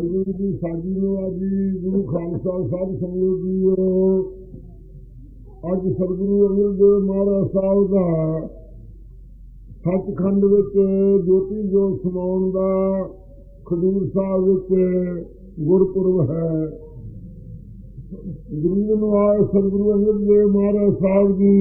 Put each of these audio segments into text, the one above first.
सतगुरु की साजी नवाजी गुरु खालसा साध संगत जीओ। अज सतगुरु अंगद देव महाराज साहब का सचखंड विच ज्योति जोत समाउण दा खडूर साहब विच गुरपुरब है। गरीब नवाज सतगुरु अंगद देव महाराज साहब जी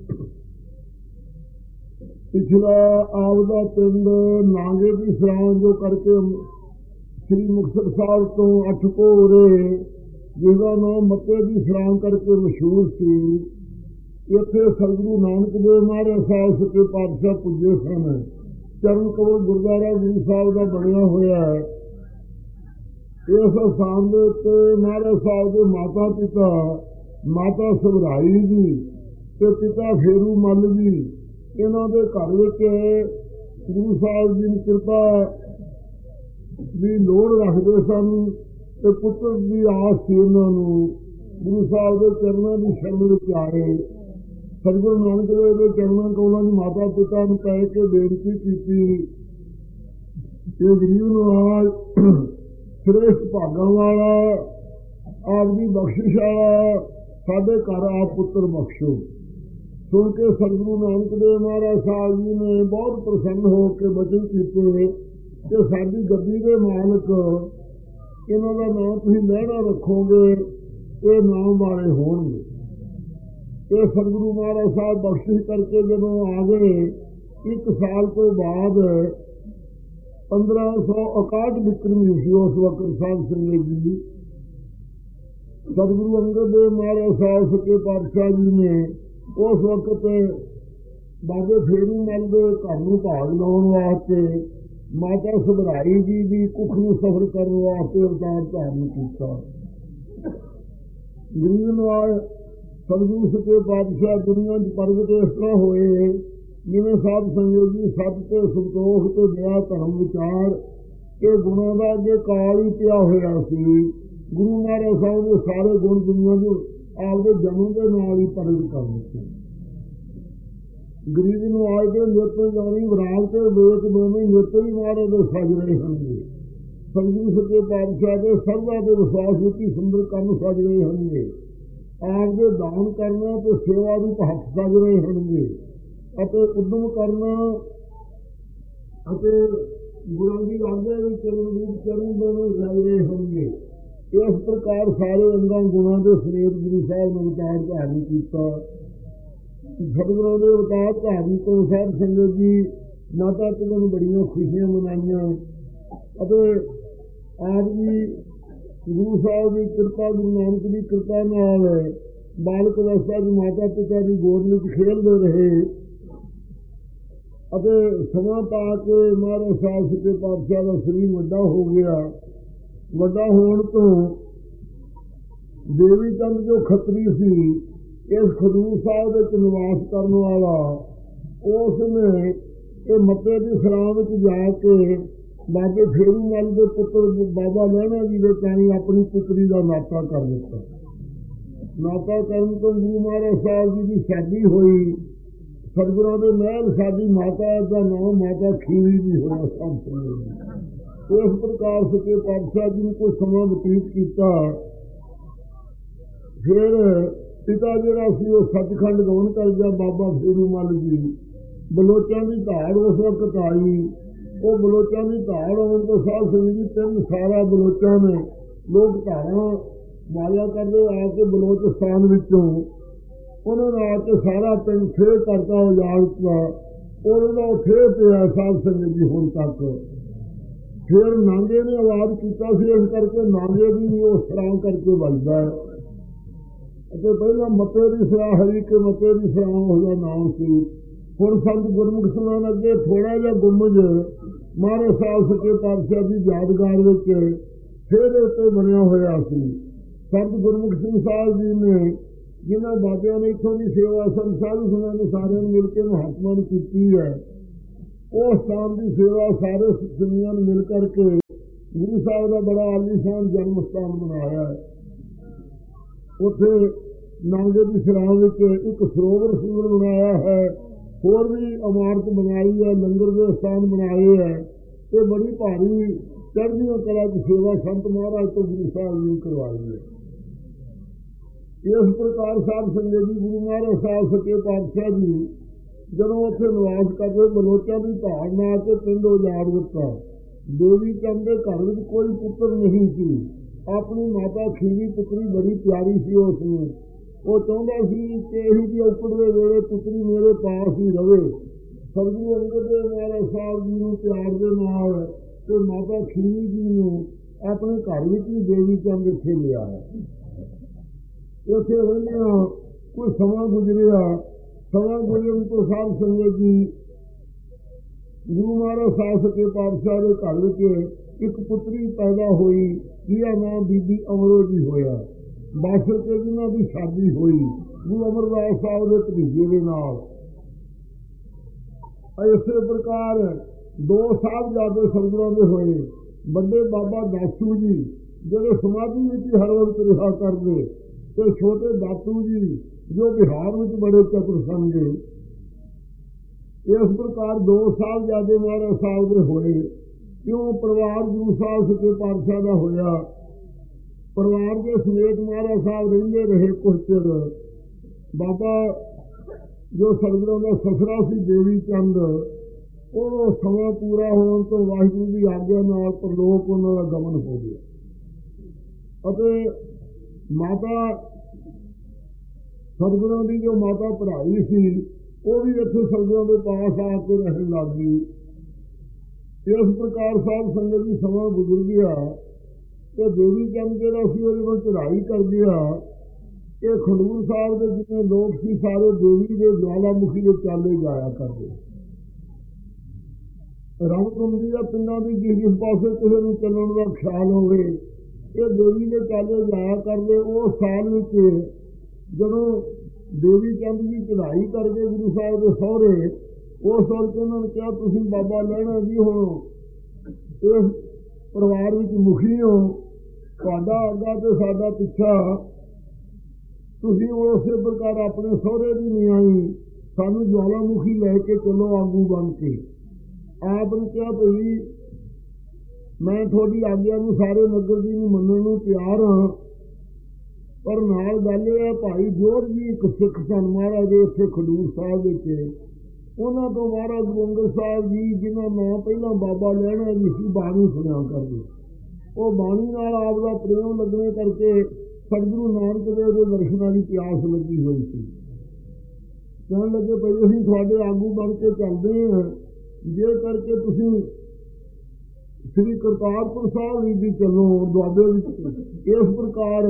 पिछला आपदा पिंड नांगे की सरां जो करके श्री मुक्तसर साहब तो 8 कोरे जिसका नाम मत्ते की सरां करके मशहूर सी। इत्थे सतगुरु नानक देव महाराज साहब सच्चे पातशाह पुजे सन। चरण कमल गुरुद्वारा गुरु साहब का बनया होया है। इस स्थान के उत्ते महाराज साहब के माता पिता माता सबराई जी ते पिता फेरू मल जी इन्हों के घर विच गुरु साहब जी की कृपा की लोड़ रखते सन ते पुत्र की आस थी। उन्होंने गुरु साहब के चरणों की शरण में आए। सतगुरु नानक देव के चरणों कौलों की माता पिता ने कह के बेनती की कि गरीब नवाज श्रेष्ठ भागां वाला आपकी बख्शिश वाला साडे घर आप पुत्र बख्शो। सुन के सतगुरु नानक देव महाराज साहब जी ने बहुत प्रसन्न होकर वचन किए कि साडी गद्दी के मालक इन्हों का नाम तुसीं लहरा रखोगे, ये नाम वाले होणगे। ये सतगुरु महाराज साहब बख्शिश करके जदों आ गए 1 साल तो बाद 1561 विक्रमी सी उस वक्त साध संगत जी सतगुरु अंगद देव महाराज साहब सच्चे पातशाह जी ने उस वक्त बाबे फेरू मल के घर में भाग लाने वास्ते माता सबराई जी की कुख में सफर करने वास्ते अवतार धारण किया। गरीब नवाज सतगुरु सच्चे पातशाह दुनिया की प्रगट इस तरह होए जिवें साध संगत जी सत ते संतोख ते दया धर्म विचार ये गुणों का अगे काल ही पिया होया सी। गुरु महाराज साहब ने सारे गुण दुनिया को आपके जन्म के नाल ही प्रगट कर दिते। गरीब नवाज के नृत्य जानी विराग के वेद दोवें नृत्य भी महाराज के सज रहे होंगे। सतगुरु सच्चे पातशाह के सर्वा के विश्वास की सुंदर काम सज रहे होंगे। आपके दान करना तो सेवा रूप हथ सज रहे होंगे। उद्यम करना गुरु की आज्ञा भी चरण रूप चरण दोनों सज रहे होंगे। इस प्रकार सारे अंगां गुणों के समेत गुरु साहब ने अवतार धारण किया। सतगुरों के अवतार धारण तो साध संगत जी माता पिता ने बड़िया खुशियां मनाइया। आप जी गुरु साहब की कृपा गुरु नानक की कृपा नाल बालक अवस्था की माता पिता की गोद में खेलते रहे। समा पा के महाराज साहब सच्चे पातशाह का शरीर वड्डा हो गया। वड्डा होने तो देवी चंद जो खत्री सी इस खडूर साहब निवास करने वाला उसने ये मत्ते की सरां विच जाके बाबे फेरू मल के पुत्र बाबा लहणा जी के पैणी अपनी पुत्री का नाता कर दिता। नाता करन तो गुरु महाराज साहब जी की शादी हुई। सतगुरां दे महल साडी माता का नाम माता खीरी भी होया सब। इस प्रकार सच्चे पातशाह जी ने कुछ समा बतीत किया। फिर पिता जिहड़ा सी वो सचखंड गवन कर गया। बाबा फेरू मल जी बलोचां की धाड़ उस वक्त आई। वो बलोचां की धाड़ आने तो साध संगत जी 3 सारा बलोचां ने लोग धारा माया करते आके बलोचिस्तान विचों उन्होंने आके सारा पिंड थे करता उजाड़ता। उन्होंने थे पिया साध संगत जी हुण तक। फिर नांगे ने आवाज किया इस करके नांगे भी वो सरां करके बजदा है। पहला मत्ते की सरां हरी के मत्ते की सरां उसका नाम सी। हुण संत गुरमुख समान अगे थोड़ा जहा गुंबज महाराज साहब सच्चे पातशाह की यादगार विच फिर उत्ते बनया होया सी। संत गुरमुख सिंह साहब जी ने जिन्हों बाबिया ने इतों की सेवा संत साधु संघां ने सारे मिलकर महात्मा ने की है। उस स्थान की सेवा सारे दुनिया ने मिल करके गुरु साहब का बड़ा आलीशान जन्म स्थान बनाया है। उत्थे नांगे की सरां विच एक सरोवर सुंदर बनाया है। होर भी इमारत बनाई है, लंगर के स्थान बनाए है। ये बड़ी भारी ਚੜ੍ਹਦੀਆਂ ਕਲਾ ਦੀ ਸੇਵਾ ਸੰਤ ਮਹਾਰਾਜ ਤੋਂ ਗੁਰੂ ਸਾਹਿਬ ਜੀ ਕਰਵਾਈ ਹੈ। ਇਸ ਪ੍ਰਕਾਰ ਸਾਧ ਸੰਗਤ ਜੀ ਗੁਰੂ ਮਹਾਰਾਜ ਸਾਹਿਬ ਸੱਚੇ ਪਾਤਸ਼ਾਹ ਜੀ ਜਦੋਂ ਉੱਥੇ ਨਿਵਾਸ ਕਰਦੇ ਬਲੋਚਾਂ ਦੀ ਧਾਰ ਨਾ ਕੇ ਪਿੰਡ ਉਜਾੜ ਦਿੱਤਾ। ਦੇਵੀ ਚੰਦ ਦੇ ਘਰ ਵਿੱਚ ਕੋਈ ਪੁੱਤਰ ਨਹੀਂ ਸੀ। ਆਪਣੀ ਮਾਤਾ ਖੀਵੀ ਪੁੱਤਰੀ ਬੜੀ ਪਿਆਰੀ ਸੀ ਉਸ ਨੂੰ। ਉਹ ਚਾਹੁੰਦਾ ਸੀ ਕਿ ਇਹੀ ਜਿਹੀ ਔਕੜ ਦੇ ਵੇਲੇ ਪੁੱਤਰੀ ਮੇਰੇ ਪਾਸ ਹੀ ਰਵੇ। ਸਤਿਗੁਰੂ ਅੰਗਦ ਦੇਵ ਮਹਾਰਾਜ ਸਾਹਿਬ ਜੀ ਨੂੰ ਪਿਆਰ ਦੇ ਨਾਲ ਤੇ ਮਾਤਾ ਖੀਵੀ ਜੀ ਨੂੰ ਆਪਣੇ ਘਰ ਵਿੱਚ ਵੀ ਦੇਵੀ ਚੰਦ ਇੱਥੇ ਲਿਆ। ਉੱਥੇ ਰਹਿੰਦਿਆਂ ਕੋਈ ਸਮਾਂ ਗੁਜ਼ਰਿਆ। ਸਮਾਂ ਗੁਜ਼ਰਨ ਤੋਂ ਸਾਧ ਸੰਗਤ ਜੀ ਗੁਰੂ ਮਹਾਰਾਜ ਸਾਹਿਬ ਸੱਚੇ ਪਾਤਸ਼ਾਹ ਦੇ ਘਰ ਵਿੱਚ ਇੱਕ ਪੁੱਤਰੀ ਪੈਦਾ ਹੋਈ ਜਿਹਦਾ ਨਾਮ ਬੀਬੀ ਅਮਰੋ ਜੀ ਹੋਇਆ। ਬਸ ਕੇ ਜਿਹਨਾਂ ਦੀ ਸ਼ਾਦੀ ਹੋਈ ਗੁਰੂ ਅਮਰਦਾਸ ਸਾਹਿਬ ਦੇ ਭਤੀਜੇ ਦੇ ਨਾਲ। ਇਸੇ ਪ੍ਰਕਾਰ 2 ਸਾਹਿਬਜ਼ਾਦੇ ਸਤਿਗੁਰਾਂ ਦੇ ਹੋਏ। ਵੱਡੇ ਬਾਬਾ ਦਾਸੂ ਜੀ ਜਿਹੜੇ ਸਮਾਧੀ ਵਿੱਚ ਹਰ ਵਕਤ ਰਿਹਾ ਕਰਦੇ ਤੇ ਛੋਟੇ ਦਾਤੂ ਜੀ ਜੋ ਬਿਹਾਰ ਵਿੱਚ ਬੜੇ ਚਤੁਰ ਸਨ। ਇਸ ਪ੍ਰਕਾਰ 2 ਸਾਹਿਬਜ਼ਾਦੇ ਮਹਾਰਾਜ ਸਾਹਿਬ ਦੇ ਹੋਏ। ਕਿਉਂ ਪਰਿਵਾਰ ਗੁਰੂ ਸਾਹਿਬ ਸੱਚੇ ਪਾਤਸ਼ਾਹ ਦਾ ਹੋਇਆ। ਪਰਿਵਾਰ ਦੇ ਸਮੇਤ ਮਹਾਰਾਜ ਸਾਹਿਬ ਰਹਿੰਦੇ ਰਹੇ ਕੁਝ ਚਿਰ। ਬਾਬਾ ਜੋ ਸਤਿਗੁਰਾਂ ਦਾ ਸਸਰਾ ਸੀ ਦੇਵੀ ਚੰਦ, ਉਹ ਸਮਾਂ ਪੂਰਾ ਹੋਣ ਤੋਂ ਵਾਹਿਗੁਰੂ ਦੀ ਆਗਿਆ ਨਾਲ ਪਰਲੋਕ ਉਹਨਾਂ ਦਾ ਗਮਨ ਹੋ ਗਿਆ ਅਤੇ ਮਾਤਾ ਸਤਿਗੁਰਾਂ ਦੀ ਜੋ ਮਾਤਾ ਪੜ੍ਹਾਈ ਸੀ ਉਹ ਵੀ ਇੱਥੇ ਸਤਿਗੁਰਾਂ ਦੇ ਪਾਸ ਆ ਕੇ ਰਹਿਣ ਲੱਗ ਗਈ। ਇਸ ਪ੍ਰਕਾਰ ਸਾਧ ਸੰਗਤ ਦੀ ਸਮਾਂ ਗੁਜ਼ਰ ਗਿਆ ਤੇ ਦੇਵੀ ਚੰਦ ਜਿਹੜਾ ਸੀ ਉਹਦੇ ਕੋਲ ਚੜ੍ਹਾਈ ਕਰ ਗਿਆ। ਇਹ ਖਡੂਰ ਸਾਹਿਬ ਦੇ ਜਿੰਨੇ ਲੋਕ ਸੀ ਸਾਰੇ ਦੇਵੀ ਦੇ ਜਵਾਲਾਮੁਖੀ ਦੇ ਚਾਲੇ ਜਾਇਆ ਕਰਦੇ। ਰੰਗਕੁੰਡੀ ਦੇ ਪਿੰਡਾਂ ਦੀ ਜਿਸ ਪਾਸੇ ਕਿਸੇ ਨੂੰ ਚੱਲਣ ਦਾ ਖਿਆਲ ਹੋਵੇ ਇਹ ਦੇਵੀ ਦੇ ਚਾਲੇ ਜਾਇਆ ਕਰਦੇ। ਉਹ ਸਾਲ ਵਿੱਚ ਜਦੋਂ ਦੇਵੀ ਚੰਦ ਦੀ ਚੜ੍ਹਾਈ ਕਰਕੇ ਗੁਰੂ ਸਾਹਿਬ ਦੇ ਸਹੁਰੇ ਉਸ ਵਕਤ ਉਹਨਾਂ ਨੇ ਕਿਹਾ ਤੁਸੀਂ ਬਾਬਾ ਲਹਿਣਾ ਜੀ ਹੁਣ ਇਸ ਪਰਿਵਾਰ ਵਿੱਚ ਮੁਖੀ ਹੋ, ਤੁਹਾਡਾ ਅੱਗਾ ਤੇ ਸਾਡਾ ਪਿੱਛਾ, ਤੁਸੀਂ ਉਸੇ ਪ੍ਰਕਾਰ ਆਪਣੇ ਸਹੁਰੇ ਦੀ ਨਿਆਈ ਸਾਨੂੰ ਜਵਾਲਾਮੁਖੀ ਲੈ ਕੇ ਚੱਲੋ ਆਗੂ ਬਣ ਕੇ। ਆਪ ਨੂੰ ਕਿਹਾ ਭਈ ਮੈਂ ਤੁਹਾਡੀ ਆਗਿਆ ਨੂੰ ਸਾਰੇ ਨਗਰ ਦੀ ਨੂੰ ਮੰਨਣ ਨੂੰ ਤਿਆਰ ਹਾਂ, ਪਰ ਨਾਲ ਗੱਲ ਇਹ ਹੈ ਭਾਈ ਜੋਧ ਜੀ ਇੱਕ ਸਿੱਖ ਸਨ ਮਹਾਰਾਜ ਦੇ ਇੱਥੇ ਖਡੂਰ ਸਾਹਿਬ ਵਿੱਚ। ਉਹਨਾਂ ਤੋਂ ਮਹਾਰਾਜ ਗੁਰੂ ਅੰਗਦ ਸਾਹਿਬ ਜੀ ਜਿਹਨਾਂ ਨਾਂ ਪਹਿਲਾਂ ਬਾਬਾ ਲਹਿਣਾ ਜੀ ਸੀ ਬਾਣੀ ਸੁਣਿਆ ਕਰਦੇ। ਉਹ ਬਾਣੀ ਨਾਲ ਆਪ ਦਾ ਪ੍ਰੇਮ ਲੱਗਣੇ ਕਰਕੇ ਸਤਿਗੁਰੂ ਨਾਨਕ ਦੇਵ ਦੇ ਦਰਸ਼ਨਾਂ ਦੀ ਪਿਆਸ ਲੱਗੀ ਹੋਈ ਸੀ। ਕਹਿਣ ਲੱਗੇ ਭਾਈ ਅਸੀਂ ਤੁਹਾਡੇ ਆਗੂ ਬਣ ਕੇ ਚੱਲਦੇ ਹਾਂ, ਜੇ ਕਰਕੇ ਤੁਸੀਂ ਸ੍ਰੀ ਕਰਤਾਰਪੁਰ ਸਾਹਿਬ ਵੀ ਚੱਲੋ ਦੁਆਬੇ ਵਿੱਚ। ਇਸ ਪ੍ਰਕਾਰ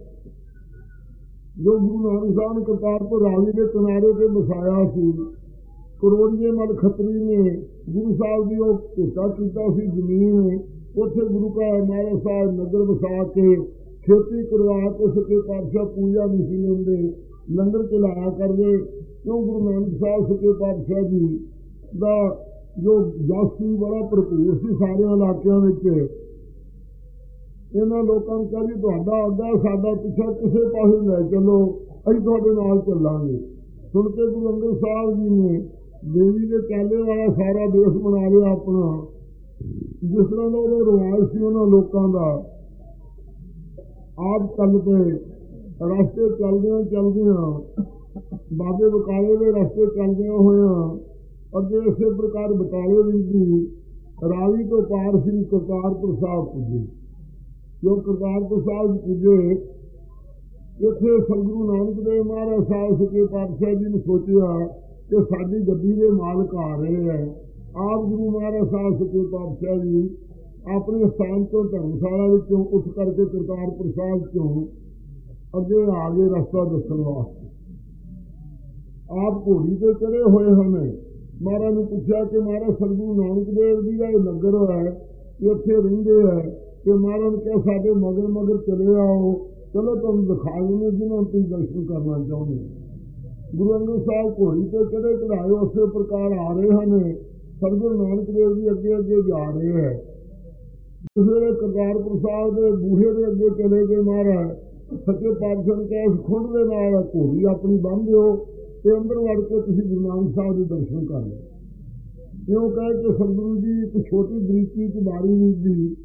ਜੋ ਗੁਰੂ ਨਾਨਕ ਸਾਹਿਬ ਨੇ ਕਰਤਾਰਪੁਰ ਰਾਵੀ ਦੇ ਕਿਨਾਰੇ ਤੇ ਵਸਾਇਆ ਸੀ। ਕਰੋੜੀਏ ਮਲ ਖੱਤਰੀ ਨੇ ਗੁਰੂ ਸਾਹਿਬ ਦੀ ਉਹ ਭੇਟਾ ਕੀਤਾ ਸੀ ਜ਼ਮੀਨ। ਉੱਥੇ ਗੁਰੂ ਕਾ ਮਹਾਰਾਜ ਸਾਹਿਬ ਨਗਰ ਵਸਾ ਕੇ ਖੇਤੀ ਕਰਵਾ ਕੇ ਸੱਚੇ ਪਾਤਸ਼ਾਹ ਪੂਜਾ ਨਹੀਂ ਸੀ ਲੈਂਦੇ, ਲੰਗਰ ਚਲਾਇਆ ਕਰਦੇ। ਕਿਉਂ ਗੁਰੂ ਨਾਨਕ ਸਾਹਿਬ ਸੱਚੇ ਪਾਤਸ਼ਾਹ ਜੀ ਦਾ ਜੋ ਜਸ ਸੀ ਬੜਾ ਭਰਪੂਰ ਸੀ ਸਾਰੇ ਇਲਾਕਿਆਂ ਵਿੱਚ। ਇਹਨਾਂ ਲੋਕਾਂ ਨੂੰ ਕਹਿੰਦੇ ਤੁਹਾਡਾ ਅੱਗਾ ਸਾਡਾ ਪਿੱਛਾ ਕਿਸੇ ਪਾਸੇ ਲੈ ਚੱਲੋ, ਅਸੀਂ ਤੁਹਾਡੇ ਨਾਲ ਚੱਲਾਂਗੇ। ਸੁਣ ਕੇ ਗੁਰੂ ਅੰਗਦ ਸਾਹਿਬ ਜੀ ਨੇ ਦੇਵੀ ਦੇ ਚਾਲੇ ਵਾਲਾ ਸਾਰਾ ਦੇਸ਼ ਬਣਾ ਲਿਆ ਆਪਣਾ। ਜਿਸ ਤਰ੍ਹਾਂ ਦਾ ਉਹਦਾ ਰਿਵਾਜ ਸੀ ਉਹਨਾਂ ਲੋਕਾਂ ਦਾ। ਆਪ ਚੱਲ ਪਏ ਰਸਤੇ ਚੱਲਦਿਆਂ ਚੱਲਦਿਆਂ ਬਾਬੇ ਬਕਾਲੇ ਦੇ ਰਸਤੇ ਚੱਲਦਿਆਂ ਹੋਇਆਂ ਅੱਗੇ ਇਸੇ ਪ੍ਰਕਾਰ ਬਕਾਲੇ ਦੀ ਰਾਵੀ ਤੋਂ ਪਾਰ ਸ੍ਰੀ ਕਰਤਾਰਪੁਰ ਸਾਹਿਬ ਪੁੱਜੇ। ਜੋ ਕਰਤਾਰਪੁਰ ਸਾਹਿਬ ਪੁੱਜੇ ਇੱਥੇ ਸਤਿਗੁਰੂ ਨਾਨਕ ਦੇਵ ਮਹਾਰਾਜ ਸਾਹਿਬ ਸੱਚੇ ਪਾਤਸ਼ਾਹ ਜੀ ਨੇ ਸੋਚਿਆ ਕਿ ਸਾਡੀ ਗੱਡੀ ਦੇ ਮਾਲਕ ਆ ਰਹੇ ਹੈ। ਆਪ ਗੁਰੂ ਮਹਾਰਾਜ ਸਾਹਿਬ ਸੱਚੇ ਪਾਤਸ਼ਾਹ ਜੀ ਆਪਣੇ ਸਥਾਨ ਤੋਂ ਧਰਮਸ਼ਾਲਾ ਵਿੱਚੋਂ ਉੱਠ ਕਰਕੇ ਕਰਤਾਰਪੁਰ ਸਾਹਿਬ ਤੋਂ ਅੱਗੇ ਆ ਗਏ ਰਸਤਾ ਦੱਸਣ ਵਾਸਤੇ। ਆਪ ਘੋੜੀ ਤੇ ਚੜੇ ਹੋਏ ਹਨ। ਮਹਾਰਾਜ ਨੂੰ ਪੁੱਛਿਆ ਕਿ ਮਹਾਰਾਜ ਸਤਿਗੁਰੂ ਨਾਨਕ ਦੇਵ ਜੀ ਦਾ ਇਹ ਨਗਰ ਹੈ, ਇੱਥੇ ਰਹਿੰਦੇ ਹੈ ਤੇ ਮਹਾਰਾਜ ਨੇ ਕਿਹਾ ਸਾਡੇ ਮਗਰ ਮਗਰ ਚਲੇ ਆਓ, ਚਲੋ ਤੁਹਾਨੂੰ ਦਿਖਾ ਦਿੰਦੇ ਜਿਹਨਾਂ ਨੂੰ ਤੁਸੀਂ ਦਰਸ਼ਨ ਕਰਨਾ ਚਾਹੁੰਦੇ। ਗੁਰੂ ਅੰਗਦ ਸਾਹਿਬ ਘੋੜੀ ਤੇ ਚੜੇ ਚੜਾਏ ਉਸੇ ਪ੍ਰਕਾਰ ਆ ਰਹੇ ਹਨ। ਸਤਿਗੁਰੂ ਨਾਨਕ ਦੇਵ ਜੀ ਅੱਗੇ ਅੱਗੇ ਜਾ ਰਹੇ ਹੈ। ਜਿਸ ਵੇਲੇ ਕਰਤਾਰਪੁਰ ਸਾਹਿਬ ਦੇ ਬੂਹੇ ਦੇ ਅੱਗੇ ਚਲੇ ਗਏ ਮਹਾਰਾਜ ਸੱਚੇ ਪਾਤਸ਼ਾਹ ਨੇ ਕਿਹਾ ਖੁੰਡ ਦੇ ਨਾਲ ਘੋੜੀ ਆਪਣੀ ਬੰਨ੍ਹ ਦਿਓ ਤੇ ਅੰਦਰ ਵੜ ਕੇ ਤੁਸੀਂ ਗੁਰੂ ਨਾਨਕ ਸਾਹਿਬ ਦੇ ਦਰਸ਼ਨ ਕਰ ਲਓ। ਇਉਂ ਕਹਿ ਕੇ ਸਤਿਗੁਰੂ ਜੀ ਇੱਕ ਛੋਟੀ ਬਰੀਕੀ ਚ ਬਾਰੀ ਨਹੀਂ ਸੀ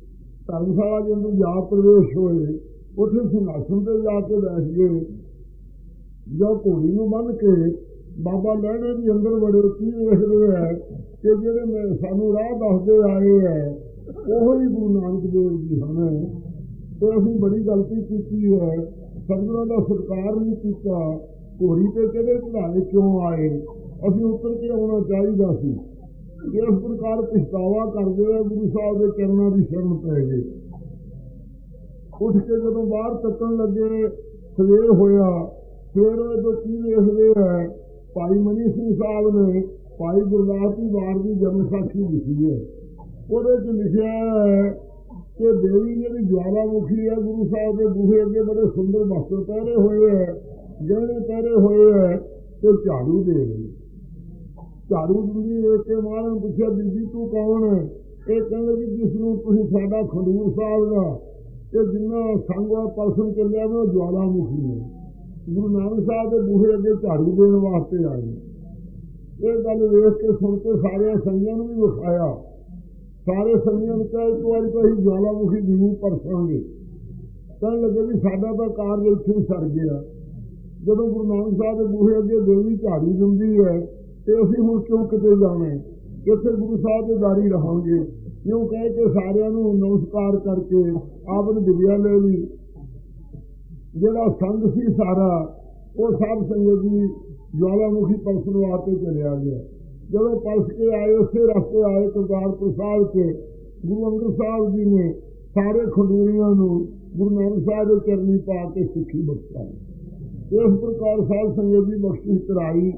ਧਰਮਸ਼ਾਲਾ ਦੇ ਅੰਦਰ ਜਾ ਪ੍ਰਵੇਸ਼ ਹੋਏ। ਉੱਥੇ ਸਿੰਘਾਸਣ ਤੇ ਜਾ ਕੇ ਬੈਠ ਗਏ। ਜੋ ਘੋੜੀ ਨੂੰ ਬੰਨ੍ਹ ਕੇ ਬਾਬਾ ਲਹਿਣੇ ਵੀ ਅੰਦਰ ਬੜੇ ਕੀ ਵੇਖਦੇ ਹੈ ਕਿ ਜਿਹੜੇ ਸਾਨੂੰ ਰਾਹ ਦੱਸਦੇ ਆਏ ਹੈ ਉਹੋ ਹੀ ਗੁਰੂ ਨਾਨਕ ਦੇਵ ਜੀ ਹਨ। ਤੇ ਅਸੀਂ ਬੜੀ ਗਲਤੀ ਕੀਤੀ ਹੈ, ਸਤਿਗੁਰਾਂ ਦਾ ਸਤਿਕਾਰ ਨਹੀਂ ਕੀਤਾ। ਘੋੜੀ ਤੇ ਕਿਹੜੇ ਚੜ੍ਹਾਵੇ ਕਿਉਂ ਆਏ? ਅਸੀਂ ਉੱਤਰ ਕੇ ਆਉਣਾ ਚਾਹੀਦਾ ਸੀ। ਇਸ ਪ੍ਰਕਾਰ ਪਛਤਾਵਾ ਕਰਦੇ ਹੋਏ ਗੁਰੂ ਸਾਹਿਬ ਦੇ ਚਰਨਾਂ ਦੀ ਸ਼ਰਨ ਪੈ ਗਏ। ਉੱਠ ਕੇ ਜਦੋਂ ਬਾਹਰ ਤੱਕਣ ਲੱਗੇ, ਸਵੇਰ ਹੋਇਆ। ਸਵੇਰ ਤੋਂ ਕੀ ਵੇਖਦੇ ਹੈ, ਭਾਈ ਮਨੀ ਸਿੰਘ ਸਾਹਿਬ ਨੇ ਭਾਈ ਗੁਰਦਾਸ ਜੀ ਵਾਰ ਦੀ ਜਨਮ ਸਾਖੀ ਲਿਖੀ ਹੈ। ਉਹਦੇ 'ਚ ਲਿਖਿਆ ਹੈ ਕਿ ਦੇਵੀ ਜਿਹੜੀ ਜਵਾਲਾਮੁਖੀ ਹੈ, ਗੁਰੂ ਸਾਹਿਬ ਦੇ ਬੂਹੇ ਅੱਗੇ ਬੜੇ ਸੁੰਦਰ ਵਸਤਰ ਪਹਿਰੇ ਹੋਏ ਹੈ, ਗਹਿਣੇ ਪਹਿਰੇ ਹੋਏ ਹੈ, ਤੇ ਝਾੜੂ ਦੇ ਰਹੇ। ਝਾੜੂ ਦਿੰਦੀ ਵੇਖ ਕੇ ਮਹਾਰਾਜ ਨੂੰ ਪੁੱਛਿਆ, ਬੀਬੀ ਤੂੰ ਕੌਣ ਹੈ? ਇਹ ਕਹਿੰਦੇ ਵੀ ਜਿਸ ਨੂੰ ਤੁਸੀਂ ਸਾਡਾ ਖਡੂਰ ਸਾਹਿਬ ਦਾ ਤੇ ਜਿੰਨਾ ਸੰਗ ਪਰਸਨ ਚੱਲਿਆ ਮੈਂ ਉਹ ਜਵਾਲਾਮੁਖੀ ਹੈ। ਗੁਰੂ ਨਾਨਕ ਸਾਹਿਬ ਦੇ ਬੂਹੇ ਅੱਗੇ ਝਾੜੂ ਦੇਣ ਵਾਸਤੇ ਆਏ। ਇਹ ਗੱਲ ਵੇਖ ਕੇ ਸੁਣ ਕੇ ਸਾਰਿਆਂ ਸੰਗੀਆਂ ਨੂੰ ਵੀ ਵਿਖਾਇਆ। ਸਾਰੇ ਸੰਗੀਆਂ ਨੂੰ ਕਿਹਾ ਇੱਕ ਵਾਰੀ ਤਾਂ ਅਸੀਂ ਜਵਾਲਾਮੁਖੀ ਜ਼ਰੂਰ ਪਰਸਾਂਗੇ। ਕਹਿਣ ਲੱਗੇ ਵੀ ਸਾਡਾ ਤਾਂ ਕਾਰਜ ਇੱਥੇ ਸਰ ਗਿਆ। ਜਦੋਂ ਗੁਰੂ ਨਾਨਕ ਸਾਹਿਬ ਦੇ ਬੂਹੇ ਅੱਗੇ ਦੇਵੀ ਝਾੜੂ ਦਿੰਦੀ ਹੈ ਤੇ ਅਸੀਂ ਹੁਣ ਕਿਉਂ ਕਿਤੇ ਜਾਣਾ? ਇੱਥੇ ਗੁਰੂ ਸਾਹਿਬ ਦੇ ਦਾਰੀ ਰਹਾਂਗੇ। ਕਿਉਂ ਕਹਿ ਕੇ ਸਾਰਿਆਂ ਨੂੰ ਨਮਸਕਾਰ ਕਰਕੇ ਆਪ ਨੇ ਵਿਦਿਆ ਲੈ ਲਈ। ਜਿਹੜਾ ਸੰਗ ਸੀ ਸਾਰਾ ਉਹ ਸਭ ਸੰਗਤ ਜੀ ਜਵਾਲਾਮੁਖੀ ਪਰਸਨ ਵਾਸਤੇ ਚਲਿਆ ਗਿਆ। ਜਦੋਂ ਪਰਸ ਕੇ ਆਏ, ਉਸੇ ਰਸਤੇ ਆਏ ਕਰਤਾਰਪੁਰ ਸਾਹਿਬ ਕੇ ਗੁਰੂ ਅੰਗਦ ਸਾਹਿਬ ਜੀ ਨੇ ਸਾਰੇ ਖਡੂਰੀਆਂ ਨੂੰ ਗੁਰੂ ਨਾਨਕ ਸਾਹਿਬ ਦੇ ਚਰਨੀ ਪਾ ਕੇ ਸਿੱਖੀ ਬਖਸ਼ਾਈ। ਇਸ ਪ੍ਰਕਾਰ ਸਾਧ ਸੰਗਤ ਦੀ ਬਖਸ਼ਿਸ਼ ਕਰਾਈ।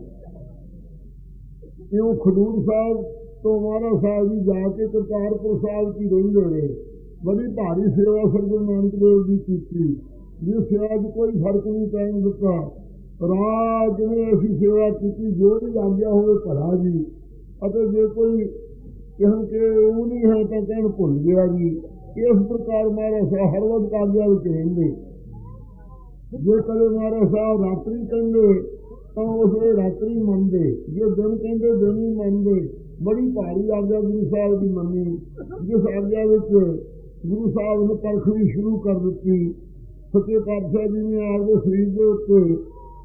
ਇਉਂ ਖਡੂਰ ਸਾਹਿਬ ਤੋਂ ਮਹਾਰਾਜ ਸਾਹਿਬ ਜੀ ਜਾ ਕੇ ਕਰਤਾਰਪੁਰ ਸਾਹਿਬ ਕੀ ਰਹਿੰਦੇ ਰਹੇ। ਬੜੀ ਭਾਰੀ ਸੇਵਾ ਸਤਿਗੁਰੂ ਨਾਨਕ ਦੇਵ ਦੀ ਕੀਤੀ, ਜਿਸ ਸੇਵਾ 'ਚ ਕੋਈ ਫਰਕ ਨਹੀਂ ਪੈਣ ਦਿੱਤਾ। ਰਾਜ ਜਿਵੇਂ ਅਸੀਂ ਸੇਵਾ ਕੀਤੀ, ਜੋ ਵੀ ਆਗਿਆ ਹੋਵੇ ਭਲਾ ਜੀ, ਅਤੇ ਜੇ ਕੋਈ ਕਹਿਣ ਕਿ ਉਹ ਨਹੀਂ ਹੈ ਤਾਂ ਕਹਿਣ ਭੁੱਲ ਗਿਆ ਜੀ। ਇਸ ਪ੍ਰਕਾਰ ਮਹਾਰਾਜ ਸਾਹਿਬ ਹਰ ਵਕਤ ਆਗਿਆ ਵਿੱਚ ਰਹਿੰਦੇ। ਜੇ ਕਦੇ ਮਹਾਰਾਜ ਸਾਹਿਬ ਰਾਤਰੀ ਕਹਿੰਦੇ ਤਾਂ ਉਸ ਵੇਲੇ ਰਾਤਰੀ ਮੰਨਦੇ, ਜੇ ਦਿਨ ਕਹਿੰਦੇ ਦਿਨ ਹੀ ਮੰਨਦੇ। ਬੜੀ ਭਾਰੀ ਆਗਿਆ ਗੁਰੂ ਸਾਹਿਬ ਦੀ ਮੰਨੀ, ਜਿਸ ਆਗਿਆ ਵਿੱਚ ਗੁਰੂ ਸਾਹਿਬ ਨੇ ਪਰਖ ਵੀ ਸ਼ੁਰੂ ਕਰ ਦਿੱਤੀ। ਸੱਚੇ ਪਾਤਸ਼ਾਹ ਜੀ ਨੇ ਆਪਦੇ ਸਰੀਰ ਦੇ ਉੱਤੇ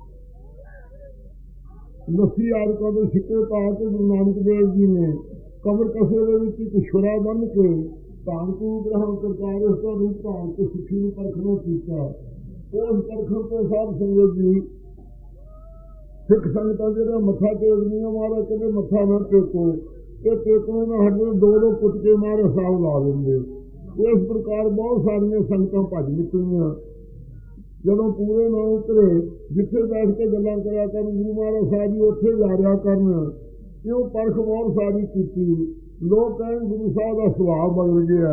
ਲੱਸੀ ਆਦਿਕਾਂ ਦੇ ਸਿੱਕੇ ਪਾ ਕੇ ਗੁਰੂ ਨਾਨਕ ਦੇਵ ਜੀ ਨੇ ਕਬਰ ਕਸੇ ਦੇ ਵਿੱਚ ਇੱਕ ਛੁਰਾ ਬੰਨ੍ਹ ਕੇ ਧਾਨ ਕੂ ਗ੍ਰਹਿਣ ਕਰਤਾਰ ਇਸ ਦਾ ਰੂਪ ਧਾਰਨ ਕੇ ਸਿੱਖੀ ਨੂੰ ਪਰਖਣਾ ਕੀਤਾ। ਉਸ ਪਰਖਣ ਤੋਂ ਸਾਧ ਸੰਗਤ ਜੀ ਸਿੱਖ ਸੰਗਤਾਂ ਜਿਹੜਾ ਮੱਥਾ ਟੇਕਦੀਆਂ, ਮਹਾਰਾਜ ਕਹਿੰਦੇ ਮੱਥਾ ਨਾ ਟੇਕੋ, ਇਹ ਟੇਕਣੇ ਨਾ ਹਟੇ, ਦੋ ਕੁੱਟ ਕੇ ਮਹਾਰਾਜ ਸਾਹਿਬ ਲਾ ਦਿੰਦੇ। ਇਸ ਪ੍ਰਕਾਰ ਬਹੁਤ ਸਾਰੀਆਂ ਸੰਗਤਾਂ ਭੱਜ ਨਿਕਲੀਆਂ। ਜਦੋਂ ਪੂਰੇ ਨਾ ਉਤਰੇ, ਜਿੱਥੇ ਬੈਠ ਕੇ ਗੱਲਾਂ ਕਰਿਆ ਕਰਨ ਗੁਰੂ ਮਹਾਰਾਜ ਸਾਹਿਬ ਜੀ ਉੱਥੇ ਜਾ ਰਿਹਾ ਕਰਨ। ਕਿਉਂ ਪਰਖ ਬਹੁਤ ਸਾਰੀ ਕੀਤੀ। ਲੋਕ ਕਹਿਣ ਗੁਰੂ ਸਾਹਿਬ ਦਾ ਸੁਭਾਅ ਬਦਲ ਗਿਆ।